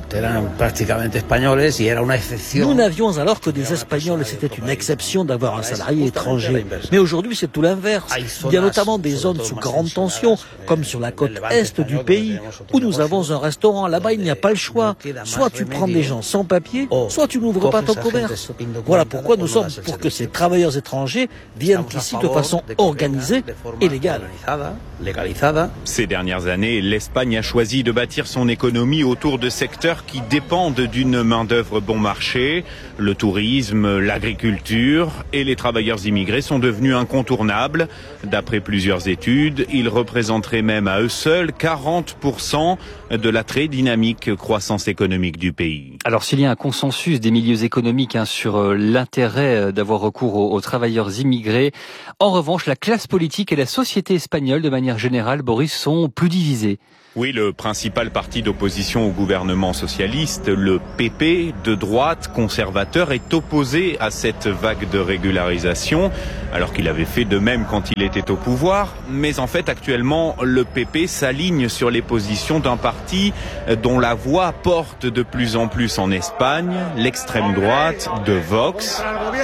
nous n'avions alors que des Espagnols, c'était une exception d'avoir un salarié étranger. Mais aujourd'hui, c'est tout l'inverse. Il y a notamment des zones sous grande tension, comme sur la côte est du pays, où nous avons un restaurant. Là-bas, il n'y a pas le choix. Soit tu prends des gens sans papier, soit tu n'ouvres pas ton commerce. Voilà pourquoi nous sommes pour que ces travailleurs étrangers viennent ici de façon organisée et légale. Ces dernières années, l'Espagne a choisi de bâtir son économie autour de secteurs qui dépendent d'une main-d'œuvre bon marché. Le tourisme, l'agriculture et les travailleurs immigrés sont devenus incontournables. D'après plusieurs études, ils représenteraient même à eux seuls 40% de la très dynamique croissance économique du pays. Alors s'il y a un consensus des milieux économiques sur l'intérêt d'avoir recours aux travailleurs immigrés, en revanche, la classe politique et la société espagnole, de manière générale, Boris, sont plus divisées. Oui, le principal parti d'opposition au gouvernement socialiste, le PP, de droite, conservateur, est opposé à cette vague de régularisation, alors qu'il avait fait de même quand il était au pouvoir. Mais en fait, actuellement, le PP s'aligne sur les positions d'un parti dont la voix porte de plus en plus en Espagne, l'extrême droite de Vox.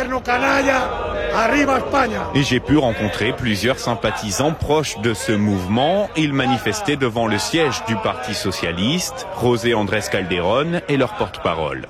Et j'ai pu rencontrer plusieurs sympathisants proches de ce mouvement. Ils manifestaient devant le siège du Parti socialiste, José Andrés Calderón est leur porte-parole.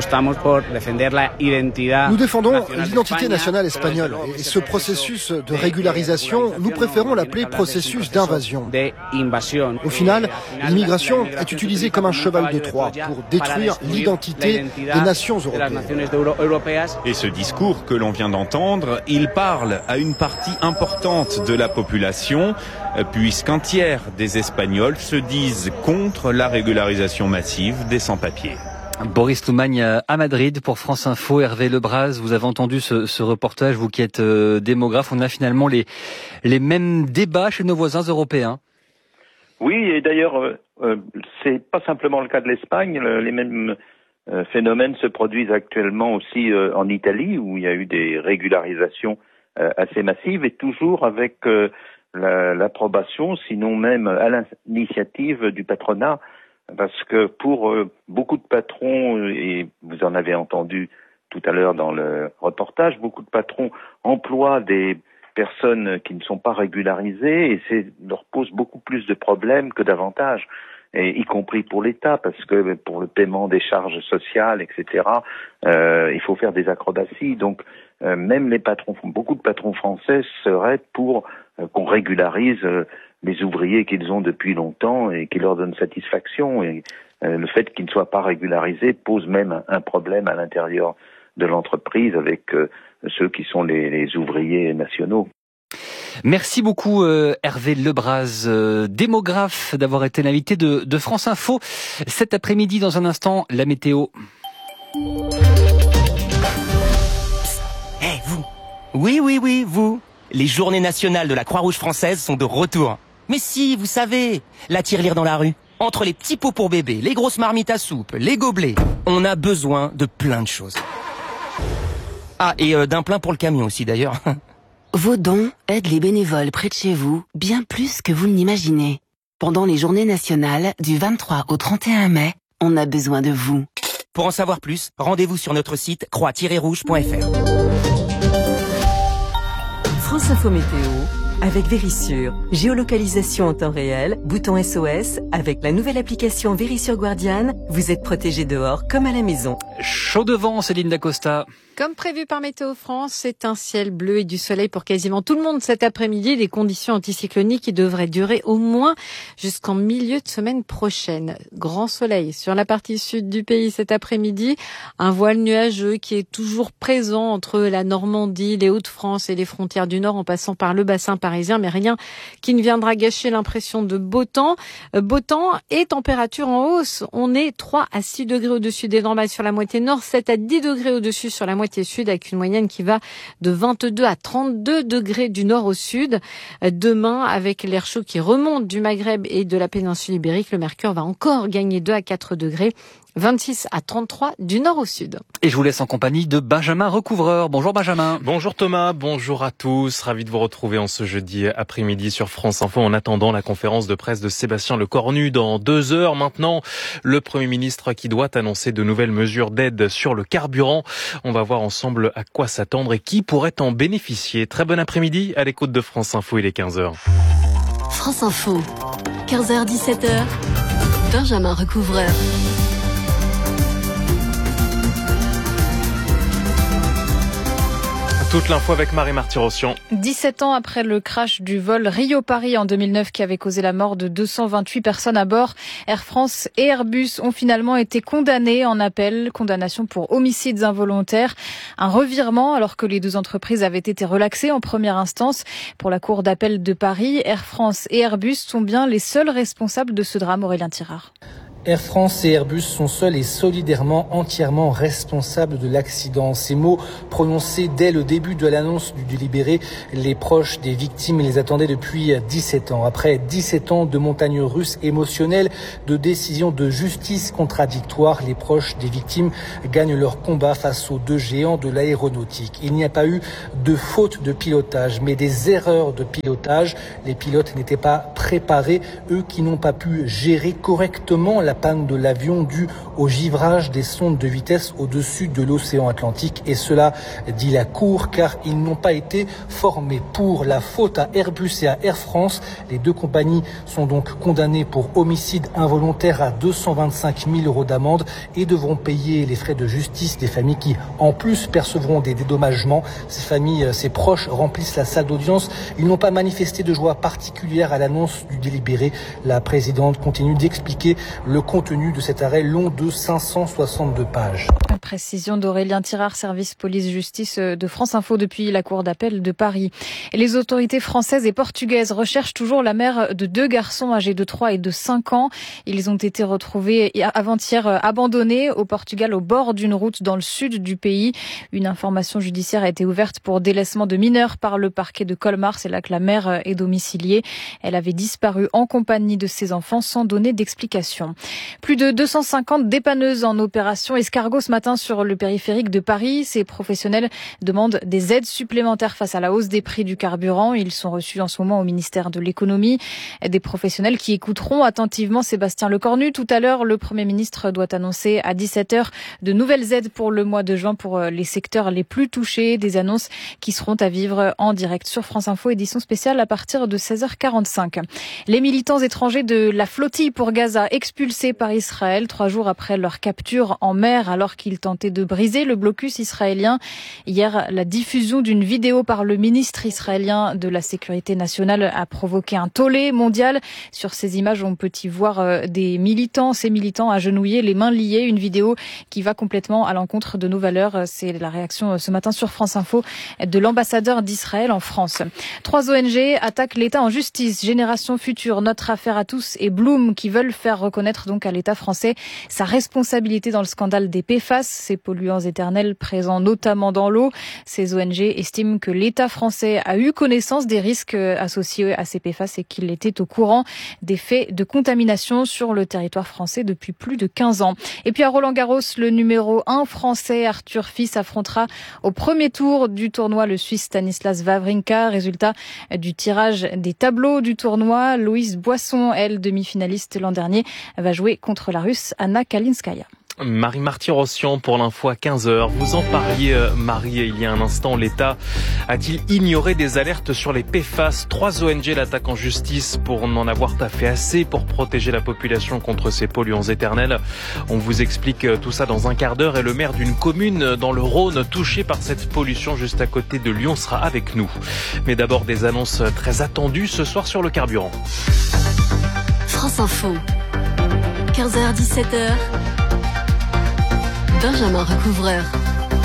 Nous défendons l'identité nationale espagnole et ce processus de régularisation, nous préférons l'appeler processus d'invasion. Au final, l'immigration est utilisée comme un cheval de Troie pour détruire l'identité des nations européennes. Et ce discours que l'on vient d'entendre, il parle à une partie importante de la population, puisqu'un tiers des Espagnols se disent contre la régularisation massive des sans-papiers. Boris Loumagne à Madrid pour France Info. Hervé Lebras, vous avez entendu ce reportage, vous qui êtes démographe. On a finalement les mêmes débats chez nos voisins européens. Oui, et d'ailleurs, c'est pas simplement le cas de l'Espagne. Les mêmes phénomènes se produisent actuellement aussi en Italie, où il y a eu des régularisations assez massives, et toujours avec l'approbation, sinon même à l'initiative du patronat. Parce que pour beaucoup de patrons, et vous en avez entendu tout à l'heure dans le reportage, beaucoup de patrons emploient des personnes qui ne sont pas régularisées et leur pose beaucoup plus de problèmes que d'avantages, et y compris pour l'État, parce que pour le paiement des charges sociales, etc., il faut faire des acrobaties. Donc même les patrons, beaucoup de patrons français seraient pour qu'on régularise les ouvriers qu'ils ont depuis longtemps et qui leur donnent satisfaction. Et le fait qu'ils ne soient pas régularisés pose même un problème à l'intérieur de l'entreprise avec ceux qui sont les ouvriers nationaux. Merci beaucoup Hervé Lebras, démographe, d'avoir été l'invité de France Info cet après-midi. Dans un instant, la météo. Vous. Oui, vous. Les journées nationales de la Croix-Rouge française sont de retour. Mais si, vous savez, la tirelire dans la rue. Entre les petits pots pour bébé, les grosses marmites à soupe, les gobelets, on a besoin de plein de choses. Ah, et d'un plein pour le camion aussi d'ailleurs. Vos dons aident les bénévoles près de chez vous bien plus que vous ne l'imaginez. Pendant les journées nationales du 23 au 31 mai, on a besoin de vous. Pour en savoir plus, rendez-vous sur notre site croix-rouge.fr. France Info Météo avec Vérissure. Géolocalisation en temps réel, bouton SOS. Avec la nouvelle application Vérissure Guardian, vous êtes protégé dehors comme à la maison. Chaud devant, Céline Dacosta. Comme prévu par Météo France, c'est un ciel bleu et du soleil pour quasiment tout le monde cet après-midi. Des conditions anticycloniques qui devraient durer au moins jusqu'en milieu de semaine prochaine. Grand soleil sur la partie sud du pays cet après-midi. Un voile nuageux qui est toujours présent entre la Normandie, les Hauts-de-France et les frontières du Nord en passant par le bassin parisien. Mais rien qui ne viendra gâcher l'impression de beau temps. Beau temps et température en hausse. On est 3 à 6 degrés au-dessus des normales sur la moitié nord, 7 à 10 degrés au-dessus sur la moitié sud, avec une moyenne qui va de 22 à 32 degrés du nord au sud. Demain, avec l'air chaud qui remonte du Maghreb et de la péninsule ibérique, le mercure va encore gagner 2 à 4 degrés 26 à 33 du nord au sud. Et je vous laisse en compagnie de Benjamin Recouvreur. Bonjour Benjamin. Bonjour Thomas, bonjour à tous. Ravi de vous retrouver en ce jeudi après-midi sur France Info en attendant la conférence de presse de Sébastien Lecornu dans 2 heures maintenant. Le Premier ministre qui doit annoncer de nouvelles mesures d'aide sur le carburant. On va voir ensemble à quoi s'attendre et qui pourrait en bénéficier. Très bon après-midi à l'écoute de France Info, il est 15h. France Info, 15h-17h, Benjamin Recouvreur. Toute l'info avec Marie-Marty Rossian. 17 ans après le crash du vol Rio-Paris en 2009 qui avait causé la mort de 228 personnes à bord, Air France et Airbus ont finalement été condamnés en appel, condamnation pour homicides involontaires. Un revirement alors que les 2 entreprises avaient été relaxées en première instance. Pour la Cour d'appel de Paris, Air France et Airbus sont bien les seuls responsables de ce drame. Aurélien Tirard. Air France et Airbus sont seuls et solidairement entièrement responsables de l'accident. Ces mots prononcés dès le début de l'annonce du délibéré, les proches des victimes les attendaient depuis 17 ans. Après 17 ans de montagnes russes émotionnelles, de décisions de justice contradictoires, les proches des victimes gagnent leur combat face aux 2 géants de l'aéronautique. Il n'y a pas eu de faute de pilotage, mais des erreurs de pilotage. Les pilotes n'étaient pas préparés, eux qui n'ont pas pu gérer correctement la panne de l'avion due au givrage des sondes de vitesse au-dessus de l'océan Atlantique. Et cela, dit la Cour, car ils n'ont pas été formés pour. La faute à Airbus et à Air France. Les 2 compagnies sont donc condamnées pour homicide involontaire à 225 000 € d'amende et devront payer les frais de justice des familles qui, en plus, percevront des dédommagements. Ces familles, ces proches remplissent la salle d'audience. Ils n'ont pas manifesté de joie particulière à l'annonce du délibéré. La présidente continue d'expliquer le contenu de cet arrêt long de 562 pages. Précision d'Aurélien Tirard, service police-justice de France Info depuis la Cour d'appel de Paris. Et les autorités françaises et portugaises recherchent toujours la mère de 2 garçons âgés de 3 et de 5 ans. Ils ont été retrouvés avant-hier abandonnés au Portugal au bord d'une route dans le sud du pays. Une information judiciaire a été ouverte pour délaissement de mineurs par le parquet de Colmar. C'est là que la mère est domiciliée. Elle avait disparu en compagnie de ses enfants sans donner d'explication. Plus de 250 dépanneuses en opération escargot ce matin sur le périphérique de Paris. Ces professionnels demandent des aides supplémentaires face à la hausse des prix du carburant. Ils sont reçus en ce moment au ministère de l'économie. Des professionnels qui écouteront attentivement Sébastien Lecornu. Tout à l'heure, le Premier ministre doit annoncer à 17h de nouvelles aides pour le mois de juin pour les secteurs les plus touchés. Des annonces qui seront à vivre en direct sur France Info, édition spéciale à partir de 16h45. Les militants étrangers de la flottille pour Gaza expulsés par Israël 3 jours après leur capture en mer alors qu'ils tentaient de briser le blocus israélien. Hier, la diffusion d'une vidéo par le ministre israélien de la Sécurité nationale a provoqué un tollé mondial. Sur ces images, on peut y voir ces militants agenouillés, les mains liées. Une vidéo qui va complètement à l'encontre de nos valeurs. C'est la réaction ce matin sur France Info de l'ambassadeur d'Israël en France. 3 ONG attaquent l'État en justice. Génération Future, Notre Affaire à tous et Bloom qui veulent faire reconnaître donc à l'État français sa responsabilité dans le scandale des PFAS, ces polluants éternels présents notamment dans l'eau. Ces ONG estiment que l'État français a eu connaissance des risques associés à ces PFAS et qu'il était au courant des faits de contamination sur le territoire français depuis plus de 15 ans. Et puis à Roland-Garros, le numéro 1 français Arthur Fils affrontera au premier tour du tournoi le Suisse Stanislas Wawrinka. Résultat du tirage des tableaux du tournoi, Louise Boisson, elle demi-finaliste l'an dernier, va jouer contre la Russe Anna Kalinskaya. Marie-Marty Rossian pour l'info à 15h. Vous en parliez, Marie, il y a un instant. L'État a-t-il ignoré des alertes sur les PFAS? 3 ONG l'attaquent en justice pour n'en avoir pas fait assez pour protéger la population contre ces polluants éternels. On vous explique tout ça dans un quart d'heure et le maire d'une commune dans le Rhône touchée par cette pollution juste à côté de Lyon sera avec nous. Mais d'abord des annonces très attendues ce soir sur le carburant. France Info, 15h-17h. Benjamin Recouvreur.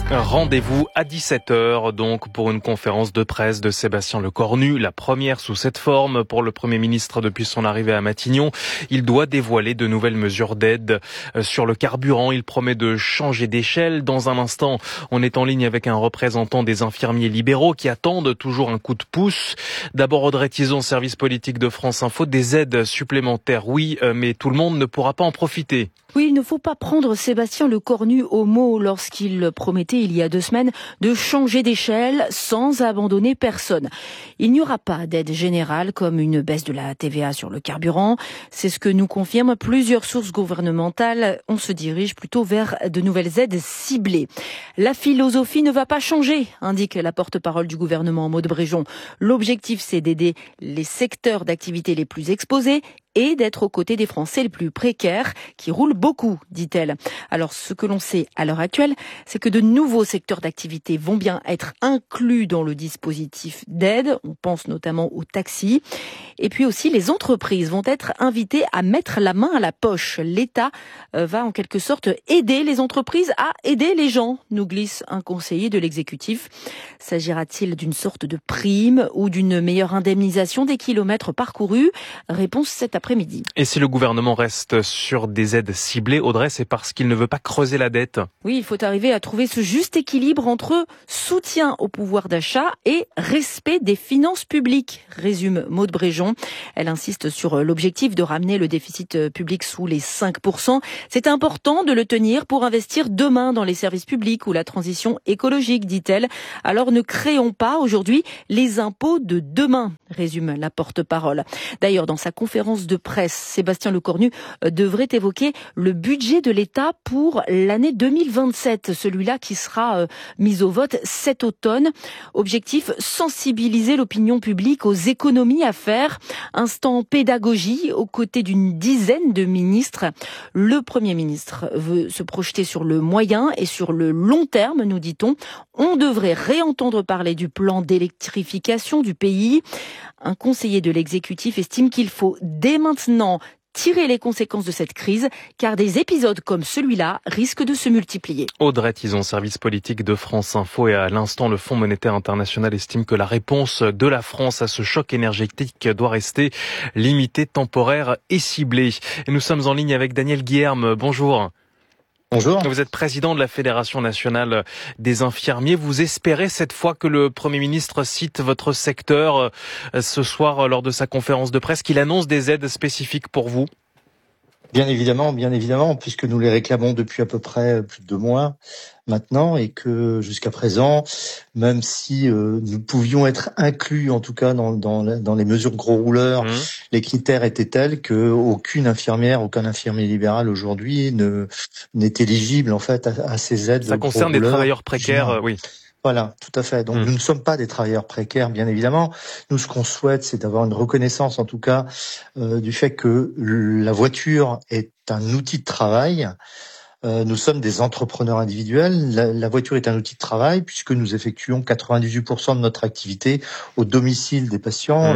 Rendez-vous à 17h donc pour une conférence de presse de Sébastien Lecornu, la première sous cette forme pour le Premier ministre depuis son arrivée à Matignon. Il doit dévoiler de nouvelles mesures d'aide sur le carburant. Il promet de changer d'échelle. Dans un instant, on est en ligne avec un représentant des infirmiers libéraux qui attendent toujours un coup de pouce. D'abord Audrey Tizon, service politique de France Info. Des aides supplémentaires, oui, mais tout le monde ne pourra pas en profiter. Oui, il ne faut pas prendre Sébastien Lecornu au mot lorsqu'il promettait il y a 2 semaines de changer d'échelle sans abandonner personne. Il n'y aura pas d'aide générale comme une baisse de la TVA sur le carburant. C'est ce que nous confirment plusieurs sources gouvernementales. On se dirige plutôt vers de nouvelles aides ciblées. La philosophie ne va pas changer, indique la porte-parole du gouvernement Maud Bréjon. L'objectif, c'est d'aider les secteurs d'activité les plus exposés et d'être aux côtés des Français les plus précaires qui roulent beaucoup, dit-elle. Alors, ce que l'on sait à l'heure actuelle, c'est que de nouveaux secteurs d'activité vont bien être inclus dans le dispositif d'aide. On pense notamment aux taxis. Et puis aussi, les entreprises vont être invitées à mettre la main à la poche. L'État va en quelque sorte aider les entreprises à aider les gens, nous glisse un conseiller de l'exécutif. S'agira-t-il d'une sorte de prime ou d'une meilleure indemnisation des kilomètres parcourus? Réponse cet après-midi. Et si le gouvernement reste sur des aides ciblées, Audrey, c'est parce qu'il ne veut pas creuser la dette. Oui, il faut arriver à trouver ce juste équilibre entre soutien au pouvoir d'achat et respect des finances publiques, résume Maud Bréjon. Elle insiste sur l'objectif de ramener le déficit public sous les 5%. C'est important de le tenir pour investir demain dans les services publics ou la transition écologique, dit-elle. Alors ne créons pas aujourd'hui les impôts de demain, résume la porte-parole. D'ailleurs, dans sa conférence de presse, Sébastien Lecornu devrait évoquer le budget de l'État pour l'année 2027, celui-là qui sera mis au vote cet automne. Objectif, sensibiliser l'opinion publique aux économies à faire. Instant pédagogie aux côtés d'une dizaine de ministres. Le Premier ministre veut se projeter sur le moyen et sur le long terme, nous dit-on. On devrait réentendre parler du plan d'électrification du pays. Un conseiller de l'exécutif estime qu'il faut dès maintenant tirer les conséquences de cette crise, car des épisodes comme celui-là risquent de se multiplier. Audrey Tizon, service politique de France Info, et à l'instant, le Fonds monétaire international estime que la réponse de la France à ce choc énergétique doit rester limitée, temporaire et ciblée. Et nous sommes en ligne avec Daniel Guilherme. Bonjour. Bonjour. Vous êtes président de la Fédération nationale des infirmiers. Vous espérez cette fois que le Premier ministre cite votre secteur ce soir lors de sa conférence de presse, qu'il annonce des aides spécifiques pour vous? Bien évidemment, puisque nous les réclamons depuis à peu près plus de 2 mois maintenant, et que jusqu'à présent, même si nous pouvions être inclus, en tout cas dans les mesures gros rouleurs, les critères étaient tels que aucun infirmier libéral aujourd'hui n'est éligible en fait à ces aides. Ça concerne des travailleurs précaires, oui. Voilà, tout à fait. Donc nous ne sommes pas des travailleurs précaires, bien évidemment. Nous, ce qu'on souhaite, c'est d'avoir une reconnaissance, en tout cas, du fait que la voiture est un outil de travail. Nous sommes des entrepreneurs individuels. La voiture est un outil de travail puisque nous effectuons 98% de notre activité au domicile des patients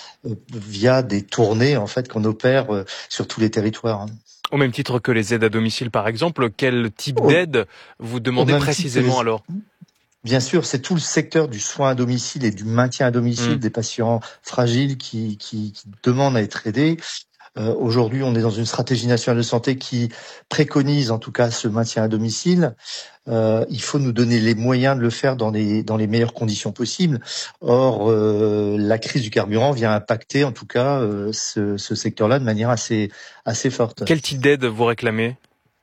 via des tournées en fait qu'on opère sur tous les territoires. Au même titre que les aides à domicile, par exemple, quel type d'aide vous demandez précisément alors? Bien sûr, c'est tout le secteur du soin à domicile et du maintien à domicile des patients fragiles qui demandent à être aidés. Aujourd'hui, on est dans une stratégie nationale de santé qui préconise en tout cas ce maintien à domicile. Il faut nous donner les moyens de le faire dans les meilleures conditions possibles. Or, la crise du carburant vient impacter en tout cas ce secteur-là de manière assez forte. Quel type d'aide vous réclamez ?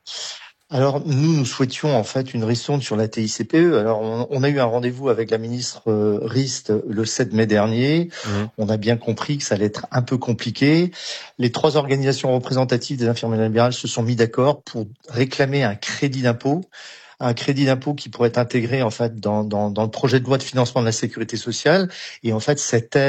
Alors, nous souhaitions en fait une ristourne sur la TICPE. Alors, on a eu un rendez-vous avec la ministre Rist le 7 mai dernier. On a bien compris que ça allait être un peu compliqué. Les 3 organisations représentatives des infirmiers libérales se sont mis d'accord pour réclamer un crédit d'impôt qui pourrait être intégré en fait dans le projet de loi de financement de la sécurité sociale. Et en fait, cette aide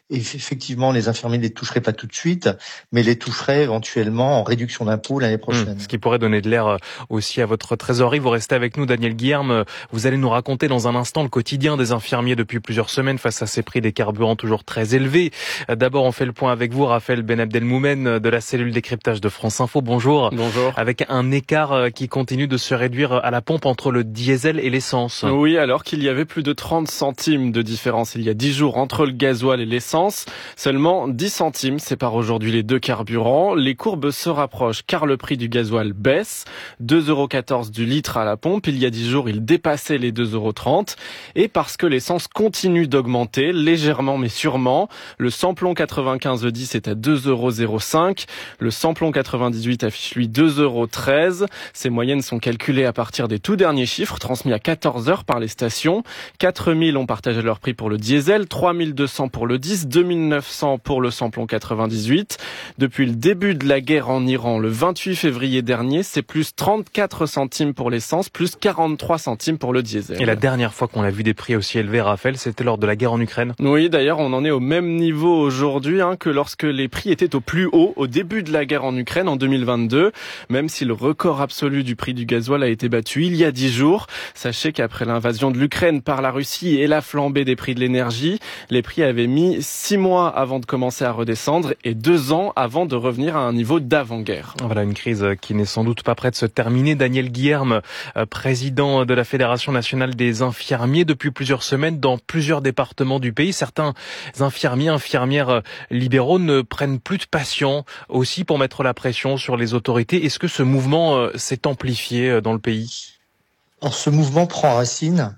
effectivement, les infirmiers ne les toucheraient pas tout de suite, mais les toucheraient éventuellement en réduction d'impôts l'année prochaine. Ce qui pourrait donner de l'air aussi à votre trésorerie. Vous restez avec nous, Daniel Guilherme. Vous allez nous raconter dans un instant le quotidien des infirmiers depuis plusieurs semaines face à ces prix des carburants toujours très élevés. D'abord, on fait le point avec vous, Raphaël Ben Abdelmoumen de la cellule décryptage de France Info. Bonjour. Bonjour. Avec un écart qui continue de se réduire à la pompe entre le diesel et l'essence. Oui, alors qu'il y avait plus de 30 centimes de différence il y a 10 jours entre le gasoil et l'essence. Seulement 10 centimes séparent aujourd'hui les deux carburants. Les courbes se rapprochent car le prix du gasoil baisse. 2,14 € du litre à la pompe. Il y a 10 jours, il dépassait les 2,30 €. Et parce que l'essence continue d'augmenter, légèrement mais sûrement, le samplon 95E10 est à 2,05 €. Le samplon 98 affiche lui 2,13 €. Ces moyennes sont calculées à partir des tout derniers chiffres transmis à 14 heures par les stations. 4000 ont partagé leur prix pour le diesel, 3200 pour le 10, 2900 pour le samplon 98. Depuis le début de la guerre en Iran, le 28 février dernier, c'est plus 34 centimes pour l'essence, plus 43 centimes pour le diesel. Et la dernière fois qu'on a vu des prix aussi élevés, Raphaël, c'était lors de la guerre en Ukraine. Oui, d'ailleurs, on en est au même niveau aujourd'hui que lorsque les prix étaient au plus haut au début de la guerre en Ukraine en 2022, même si le record absolu du prix du gasoil a été battu il y a 10 jours. Sachez qu'après l'invasion de l'Ukraine par la Russie et la flambée des prix de l'énergie, les prix avaient mis 6 mois avant de commencer à redescendre et 2 ans avant de revenir à un niveau d'avant-guerre. Voilà une crise qui n'est sans doute pas près de se terminer. Daniel Guilherme, président de la Fédération nationale des infirmiers depuis plusieurs semaines dans plusieurs départements du pays. Certains infirmiers, infirmières libéraux ne prennent plus de patients aussi pour mettre la pression sur les autorités. Est-ce que ce mouvement s'est amplifié dans le pays ? Alors, ce mouvement prend racine.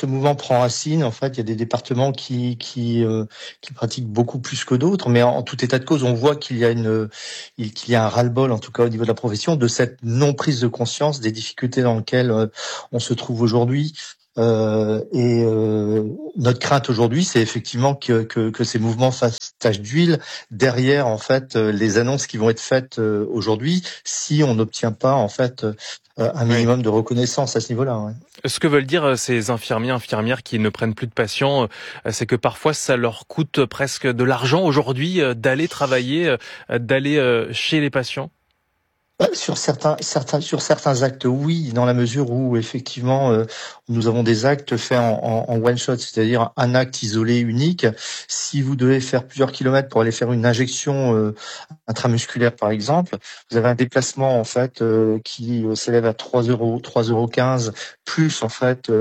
En fait, il y a des départements qui pratiquent beaucoup plus que d'autres, mais en tout état de cause, on voit qu'il y a un ras-le-bol, en tout cas au niveau de la profession, de cette non prise de conscience des difficultés dans lesquelles on se trouve aujourd'hui. Notre crainte aujourd'hui, c'est effectivement que ces mouvements fassent tache d'huile derrière en fait les annonces qui vont être faites aujourd'hui, si on n'obtient pas en fait un minimum de reconnaissance à ce niveau-là. Ouais. Ce que veulent dire ces infirmiers, infirmières qui ne prennent plus de patients, c'est que parfois ça leur coûte presque de l'argent aujourd'hui d'aller travailler, d'aller chez les patients. Sur certains actes, oui, dans la mesure où effectivement nous avons des actes faits en one shot, c'est-à-dire un acte isolé unique. Si vous devez faire plusieurs kilomètres pour aller faire une injection intramusculaire par exemple, vous avez un déplacement en fait qui s'élève à 3,15 € plus en fait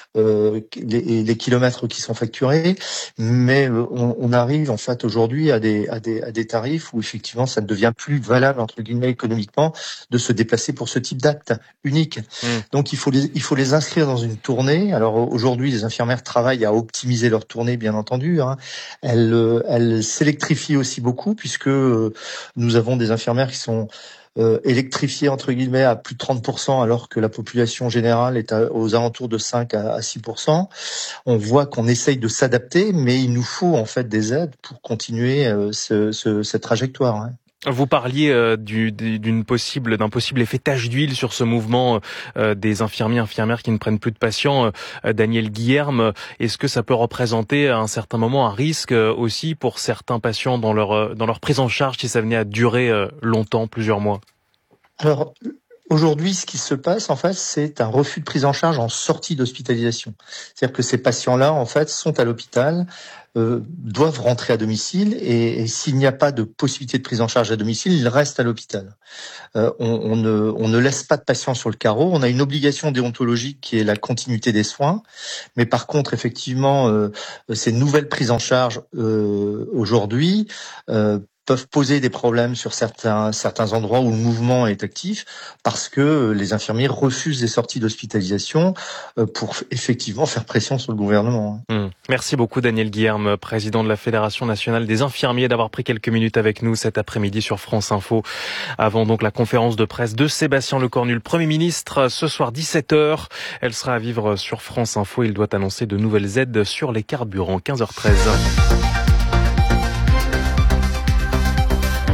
les kilomètres qui sont facturés, mais on arrive en fait aujourd'hui à des tarifs où effectivement ça ne devient plus valable entre guillemets économiquement de se déplacer pour ce type d'acte unique. Donc il faut les inscrire dans une tournée. Alors aujourd'hui, les infirmières travaillent à optimiser leur tournée, bien entendu. Elles s'électrifient aussi beaucoup puisque nous avons des infirmières qui sont électrifiées entre guillemets à plus de 30%, alors que la population générale est aux alentours de 5 à 6%. On voit qu'on essaye de s'adapter, mais il nous faut en fait des aides pour continuer cette trajectoire. Vous parliez d'un possible effet tache d'huile sur ce mouvement des infirmiers, infirmières qui ne prennent plus de patients. Daniel Guilherme, est-ce que ça peut représenter à un certain moment un risque aussi pour certains patients dans leur prise en charge si ça venait à durer longtemps, plusieurs mois ? Alors, aujourd'hui, ce qui se passe, en fait, c'est un refus de prise en charge en sortie d'hospitalisation. C'est-à-dire que ces patients-là, en fait, sont à l'hôpital, doivent rentrer à domicile et s'il n'y a pas de possibilité de prise en charge à domicile, ils restent à l'hôpital. On ne laisse pas de patients sur le carreau. On a une obligation déontologique qui est la continuité des soins, mais par contre, effectivement, ces nouvelles prises en charge aujourd'hui peuvent poser des problèmes sur certains endroits où le mouvement est actif parce que les infirmiers refusent des sorties d'hospitalisation pour effectivement faire pression sur le gouvernement. Merci beaucoup Daniel Guilherme, président de la Fédération nationale des infirmiers, d'avoir pris quelques minutes avec nous cet après-midi sur France Info. Avant donc la conférence de presse de Sébastien Lecornu, le Premier ministre, ce soir 17h. Elle sera à vivre sur France Info. Il doit annoncer de nouvelles aides sur les carburants. 15h13. On se pose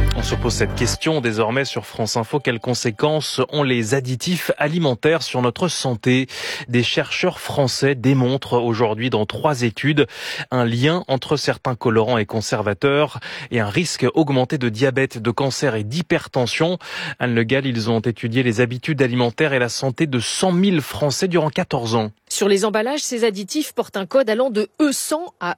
pose cette question désormais sur France Info. Quelles conséquences ont les additifs alimentaires sur notre santé? Des chercheurs français démontrent aujourd'hui dans 3 études un lien entre certains colorants et conservateurs et un risque augmenté de diabète, de cancer et d'hypertension. Anne Le Gall, ils ont étudié les habitudes alimentaires et la santé de 100 000 Français durant 14 ans. Sur les emballages, ces additifs portent un code allant de E100 à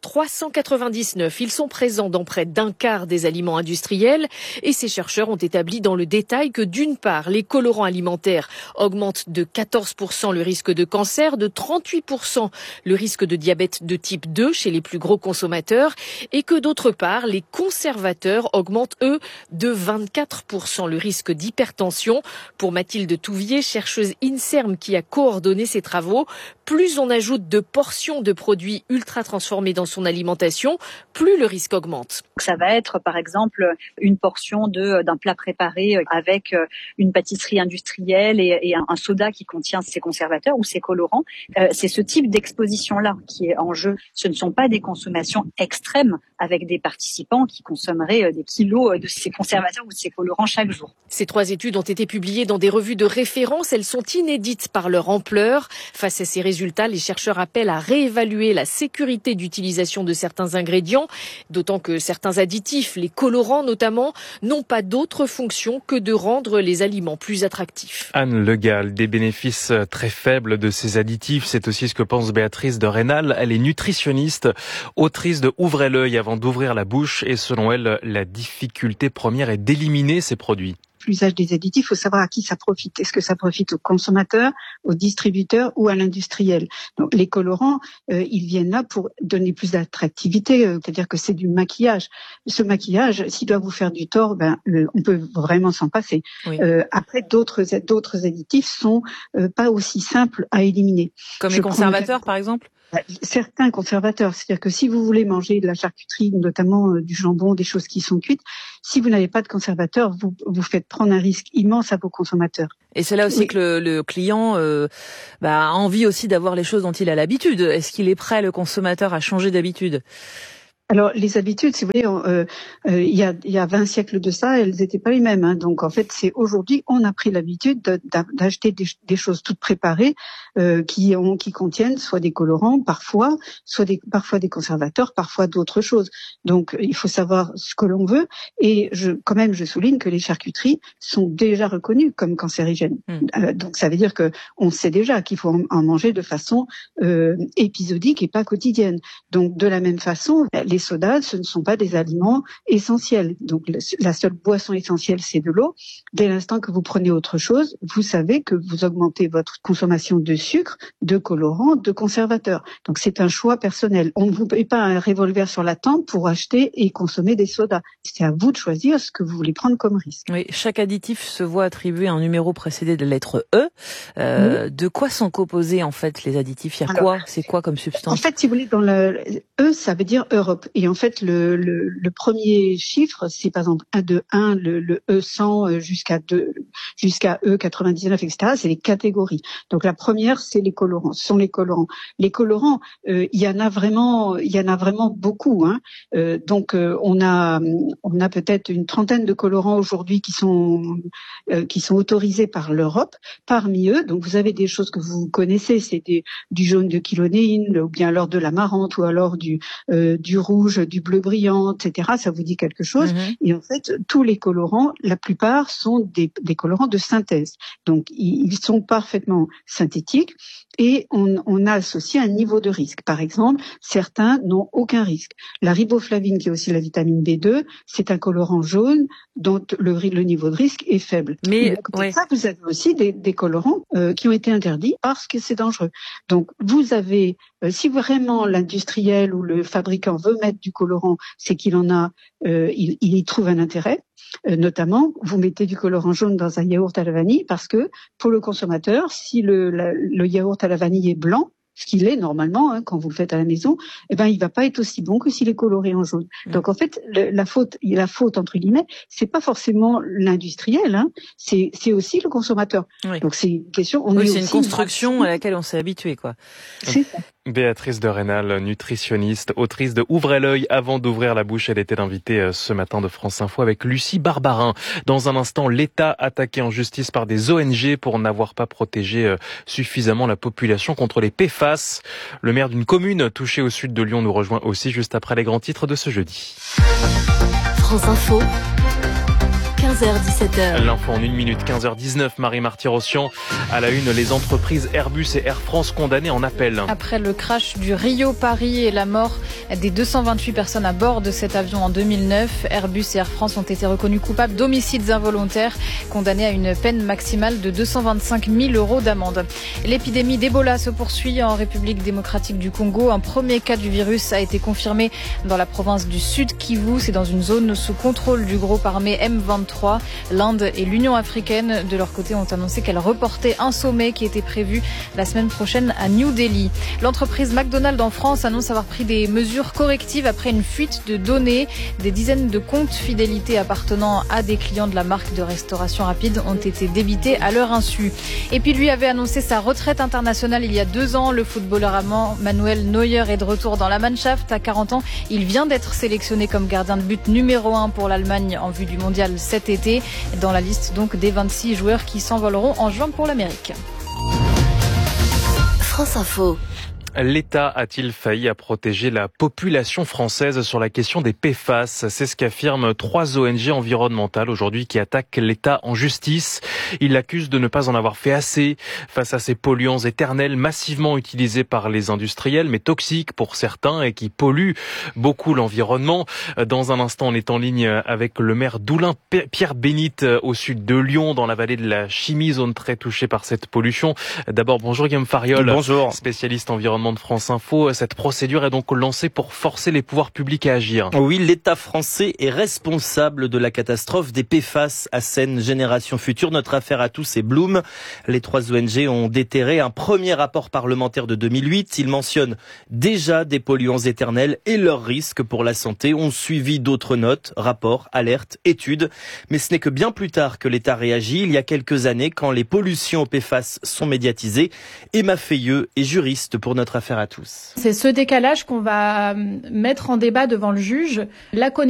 E399. Ils sont présents dans près d'un quart des aliments industriels et ces chercheurs ont établi dans le détail que d'une part, les colorants alimentaires augmentent de 14% le risque de cancer, de 38% le risque de diabète de type 2 chez les plus gros consommateurs et que d'autre part, les conservateurs augmentent eux de 24% le risque d'hypertension. Pour Mathilde Touvier, chercheuse INSERM qui a coordonné ces travaux, plus on ajoute de portions de produits ultra transformés dans son alimentation, plus le risque augmente. Ça va être par exemple une portion d'un plat préparé avec une pâtisserie industrielle et un soda qui contient ces conservateurs ou ces colorants. C'est ce type d'exposition-là qui est en jeu. Ce ne sont pas des consommations extrêmes avec des participants qui consommeraient des kilos de ces conservateurs ou de ces colorants chaque jour. Ces 3 études ont été publiées dans des revues de référence. Elles sont inédites par leur ampleur. Face à ces résultats, les chercheurs appellent à réévaluer la sécurité d'utilisation de certains ingrédients, d'autant que certains additifs, les colorants notamment, n'ont pas d'autre fonction que de rendre les aliments plus attractifs. Anne Le Gall, des bénéfices très faibles de ces additifs, c'est aussi ce que pense Béatrice de Rênal. Elle est nutritionniste, autrice de Ouvrez l'œil avant d'ouvrir la bouche et selon elle, la difficulté première est d'éliminer ces produits. L'usage des additifs, il faut savoir à qui ça profite. Est-ce que ça profite aux consommateurs, aux distributeurs ou à l'industriel? Donc, les colorants, ils viennent là pour donner plus d'attractivité, c'est-à-dire que c'est du maquillage. Ce maquillage, s'il doit vous faire du tort, on peut vraiment s'en passer. Oui. Après, d'autres additifs sont pas aussi simples à éliminer. Comme les conservateurs, par exemple? Certains conservateurs, c'est-à-dire que si vous voulez manger de la charcuterie, notamment du jambon, des choses qui sont cuites, si vous n'avez pas de conservateur, vous faites prendre un risque immense à vos consommateurs. Et c'est là aussi oui. Que le client a envie aussi d'avoir les choses dont il a l'habitude. Est-ce qu'il est prêt, le consommateur, à changer d'habitude ? Alors, les habitudes, si vous voulez, il y a 20 siècles de ça, elles n'étaient pas les mêmes. Hein. Donc, en fait, c'est aujourd'hui, on a pris l'habitude d'acheter des choses toutes préparées qui contiennent soit des colorants, parfois des conservateurs, parfois d'autres choses. Donc, il faut savoir ce que l'on veut. Et je souligne que les charcuteries sont déjà reconnues comme cancérigènes. Donc, ça veut dire que on sait déjà qu'il faut en manger de façon épisodique et pas quotidienne. Donc, de la même façon, les sodas, ce ne sont pas des aliments essentiels. Donc, la seule boisson essentielle, c'est de l'eau. Dès l'instant que vous prenez autre chose, vous savez que vous augmentez votre consommation de sucre, de colorants, de conservateurs. Donc, c'est un choix personnel. On ne vous paye pas un revolver sur la tempe pour acheter et consommer des sodas. C'est à vous de choisir ce que vous voulez prendre comme risque. Oui, chaque additif se voit attribuer un numéro précédé de la lettre E. De quoi sont composés, en fait, les additifs? Il y a quoi? C'est quoi comme substance? En fait, si vous voulez, dans le E, ça veut dire Europe. Et en fait, le premier chiffre, c'est par exemple 1 de 1, le E100 jusqu'à E99, etc. C'est les catégories. Donc la première, c'est les colorants. Ce sont les colorants. Les colorants, il y en a vraiment beaucoup. Hein. Donc on a peut-être une trentaine de colorants aujourd'hui qui sont autorisés par l'Europe. Parmi eux, donc vous avez des choses que vous connaissez, c'est du jaune de chilonéine, ou bien alors de l'amarante, ou alors du rouge, du bleu brillant, etc. Ça vous dit quelque chose. Et en fait, tous les colorants, la plupart sont des colorants de synthèse. Donc, ils sont parfaitement synthétiques et on a associé un niveau de risque. Par exemple, certains n'ont aucun risque. La riboflavine, qui est aussi la vitamine B2, c'est un colorant jaune dont le niveau de risque est faible. Mais ça, vous avez aussi des colorants qui ont été interdits parce que c'est dangereux. Donc, vous avez, si vraiment l'industriel ou le fabricant veut mettre du colorant, c'est qu'il il y trouve un intérêt. Notamment, vous mettez du colorant jaune dans un yaourt à la vanille parce que pour le consommateur, si le yaourt à la vanille est blanc, ce qu'il est normalement quand vous le faites à la maison, il va pas être aussi bon que s'il est coloré en jaune. Donc en fait, la faute entre guillemets, c'est pas forcément l'industriel, c'est aussi le consommateur. Oui. Donc c'est une question. C'est une construction à laquelle on s'est habitué, quoi. C'est ça. Béatrice de Rênal, nutritionniste, autrice de Ouvrez l'œil avant d'ouvrir la bouche. Elle était l'invitée ce matin de France Info avec Lucie Barbarin. Dans un instant, l'État attaqué en justice par des ONG pour n'avoir pas protégé suffisamment la population contre les PFAS. Le maire d'une commune touchée au sud de Lyon nous rejoint aussi juste après les grands titres de ce jeudi. France Info. 15h-17h. L'info en 1 minute, 15h19. Marie Marty-Rossian à la une, les entreprises Airbus et Air France condamnées en appel. Après le crash du Rio-Paris et la mort des 228 personnes à bord de cet avion en 2009, Airbus et Air France ont été reconnus coupables d'homicides involontaires, condamnés à une peine maximale de 225 000 € d'amende. L'épidémie d'Ebola se poursuit en République démocratique du Congo. Un premier cas du virus a été confirmé dans la province du Sud Kivu. C'est dans une zone sous contrôle du groupe armé M23. L'Inde et l'Union africaine, de leur côté, ont annoncé qu'elles reportaient un sommet qui était prévu la semaine prochaine à New Delhi. L'entreprise McDonald's en France annonce avoir pris des mesures correctives après une fuite de données. Des dizaines de comptes fidélité appartenant à des clients de la marque de restauration rapide ont été débités à leur insu. Et puis lui avait annoncé sa retraite internationale il y a 2 ans. Le footballeur allemand Manuel Neuer est de retour dans la Mannschaft. À 40 ans, il vient d'être sélectionné comme gardien de but numéro 1 pour l'Allemagne en vue du mondial cet été, dans la liste donc des 26 joueurs qui s'envoleront en juin pour l'Amérique. France Info. L'État a-t-il failli à protéger la population française sur la question des PFAS? C'est ce qu'affirment 3 ONG environnementales aujourd'hui qui attaquent l'État en justice. Ils l'accusent de ne pas en avoir fait assez face à ces polluants éternels massivement utilisés par les industriels, mais toxiques pour certains et qui polluent beaucoup l'environnement. Dans un instant, on est en ligne avec le maire d'Oulin, Pierre Bénite, au sud de Lyon, dans la vallée de la Chimie, zone très touchée par cette pollution. D'abord, bonjour Guillaume Fariol. Bonjour. Spécialiste environnement de France Info. Cette procédure est donc lancée pour forcer les pouvoirs publics à agir. Oui, l'État français est responsable de la catastrophe des PFAS à Seine Génération Future. Notre affaire à tous est Bloom. Les 3 ONG ont déterré un premier rapport parlementaire de 2008. Il mentionne déjà des polluants éternels et leurs risques pour la santé. On suivi d'autres notes, rapports, alertes, études. Mais ce n'est que bien plus tard que l'État réagit. Il y a quelques années, quand les pollutions aux PFAS sont médiatisées. Emma Feilleux est juriste pour notre affaire à tous. C'est ce décalage qu'on va mettre en débat devant le juge. La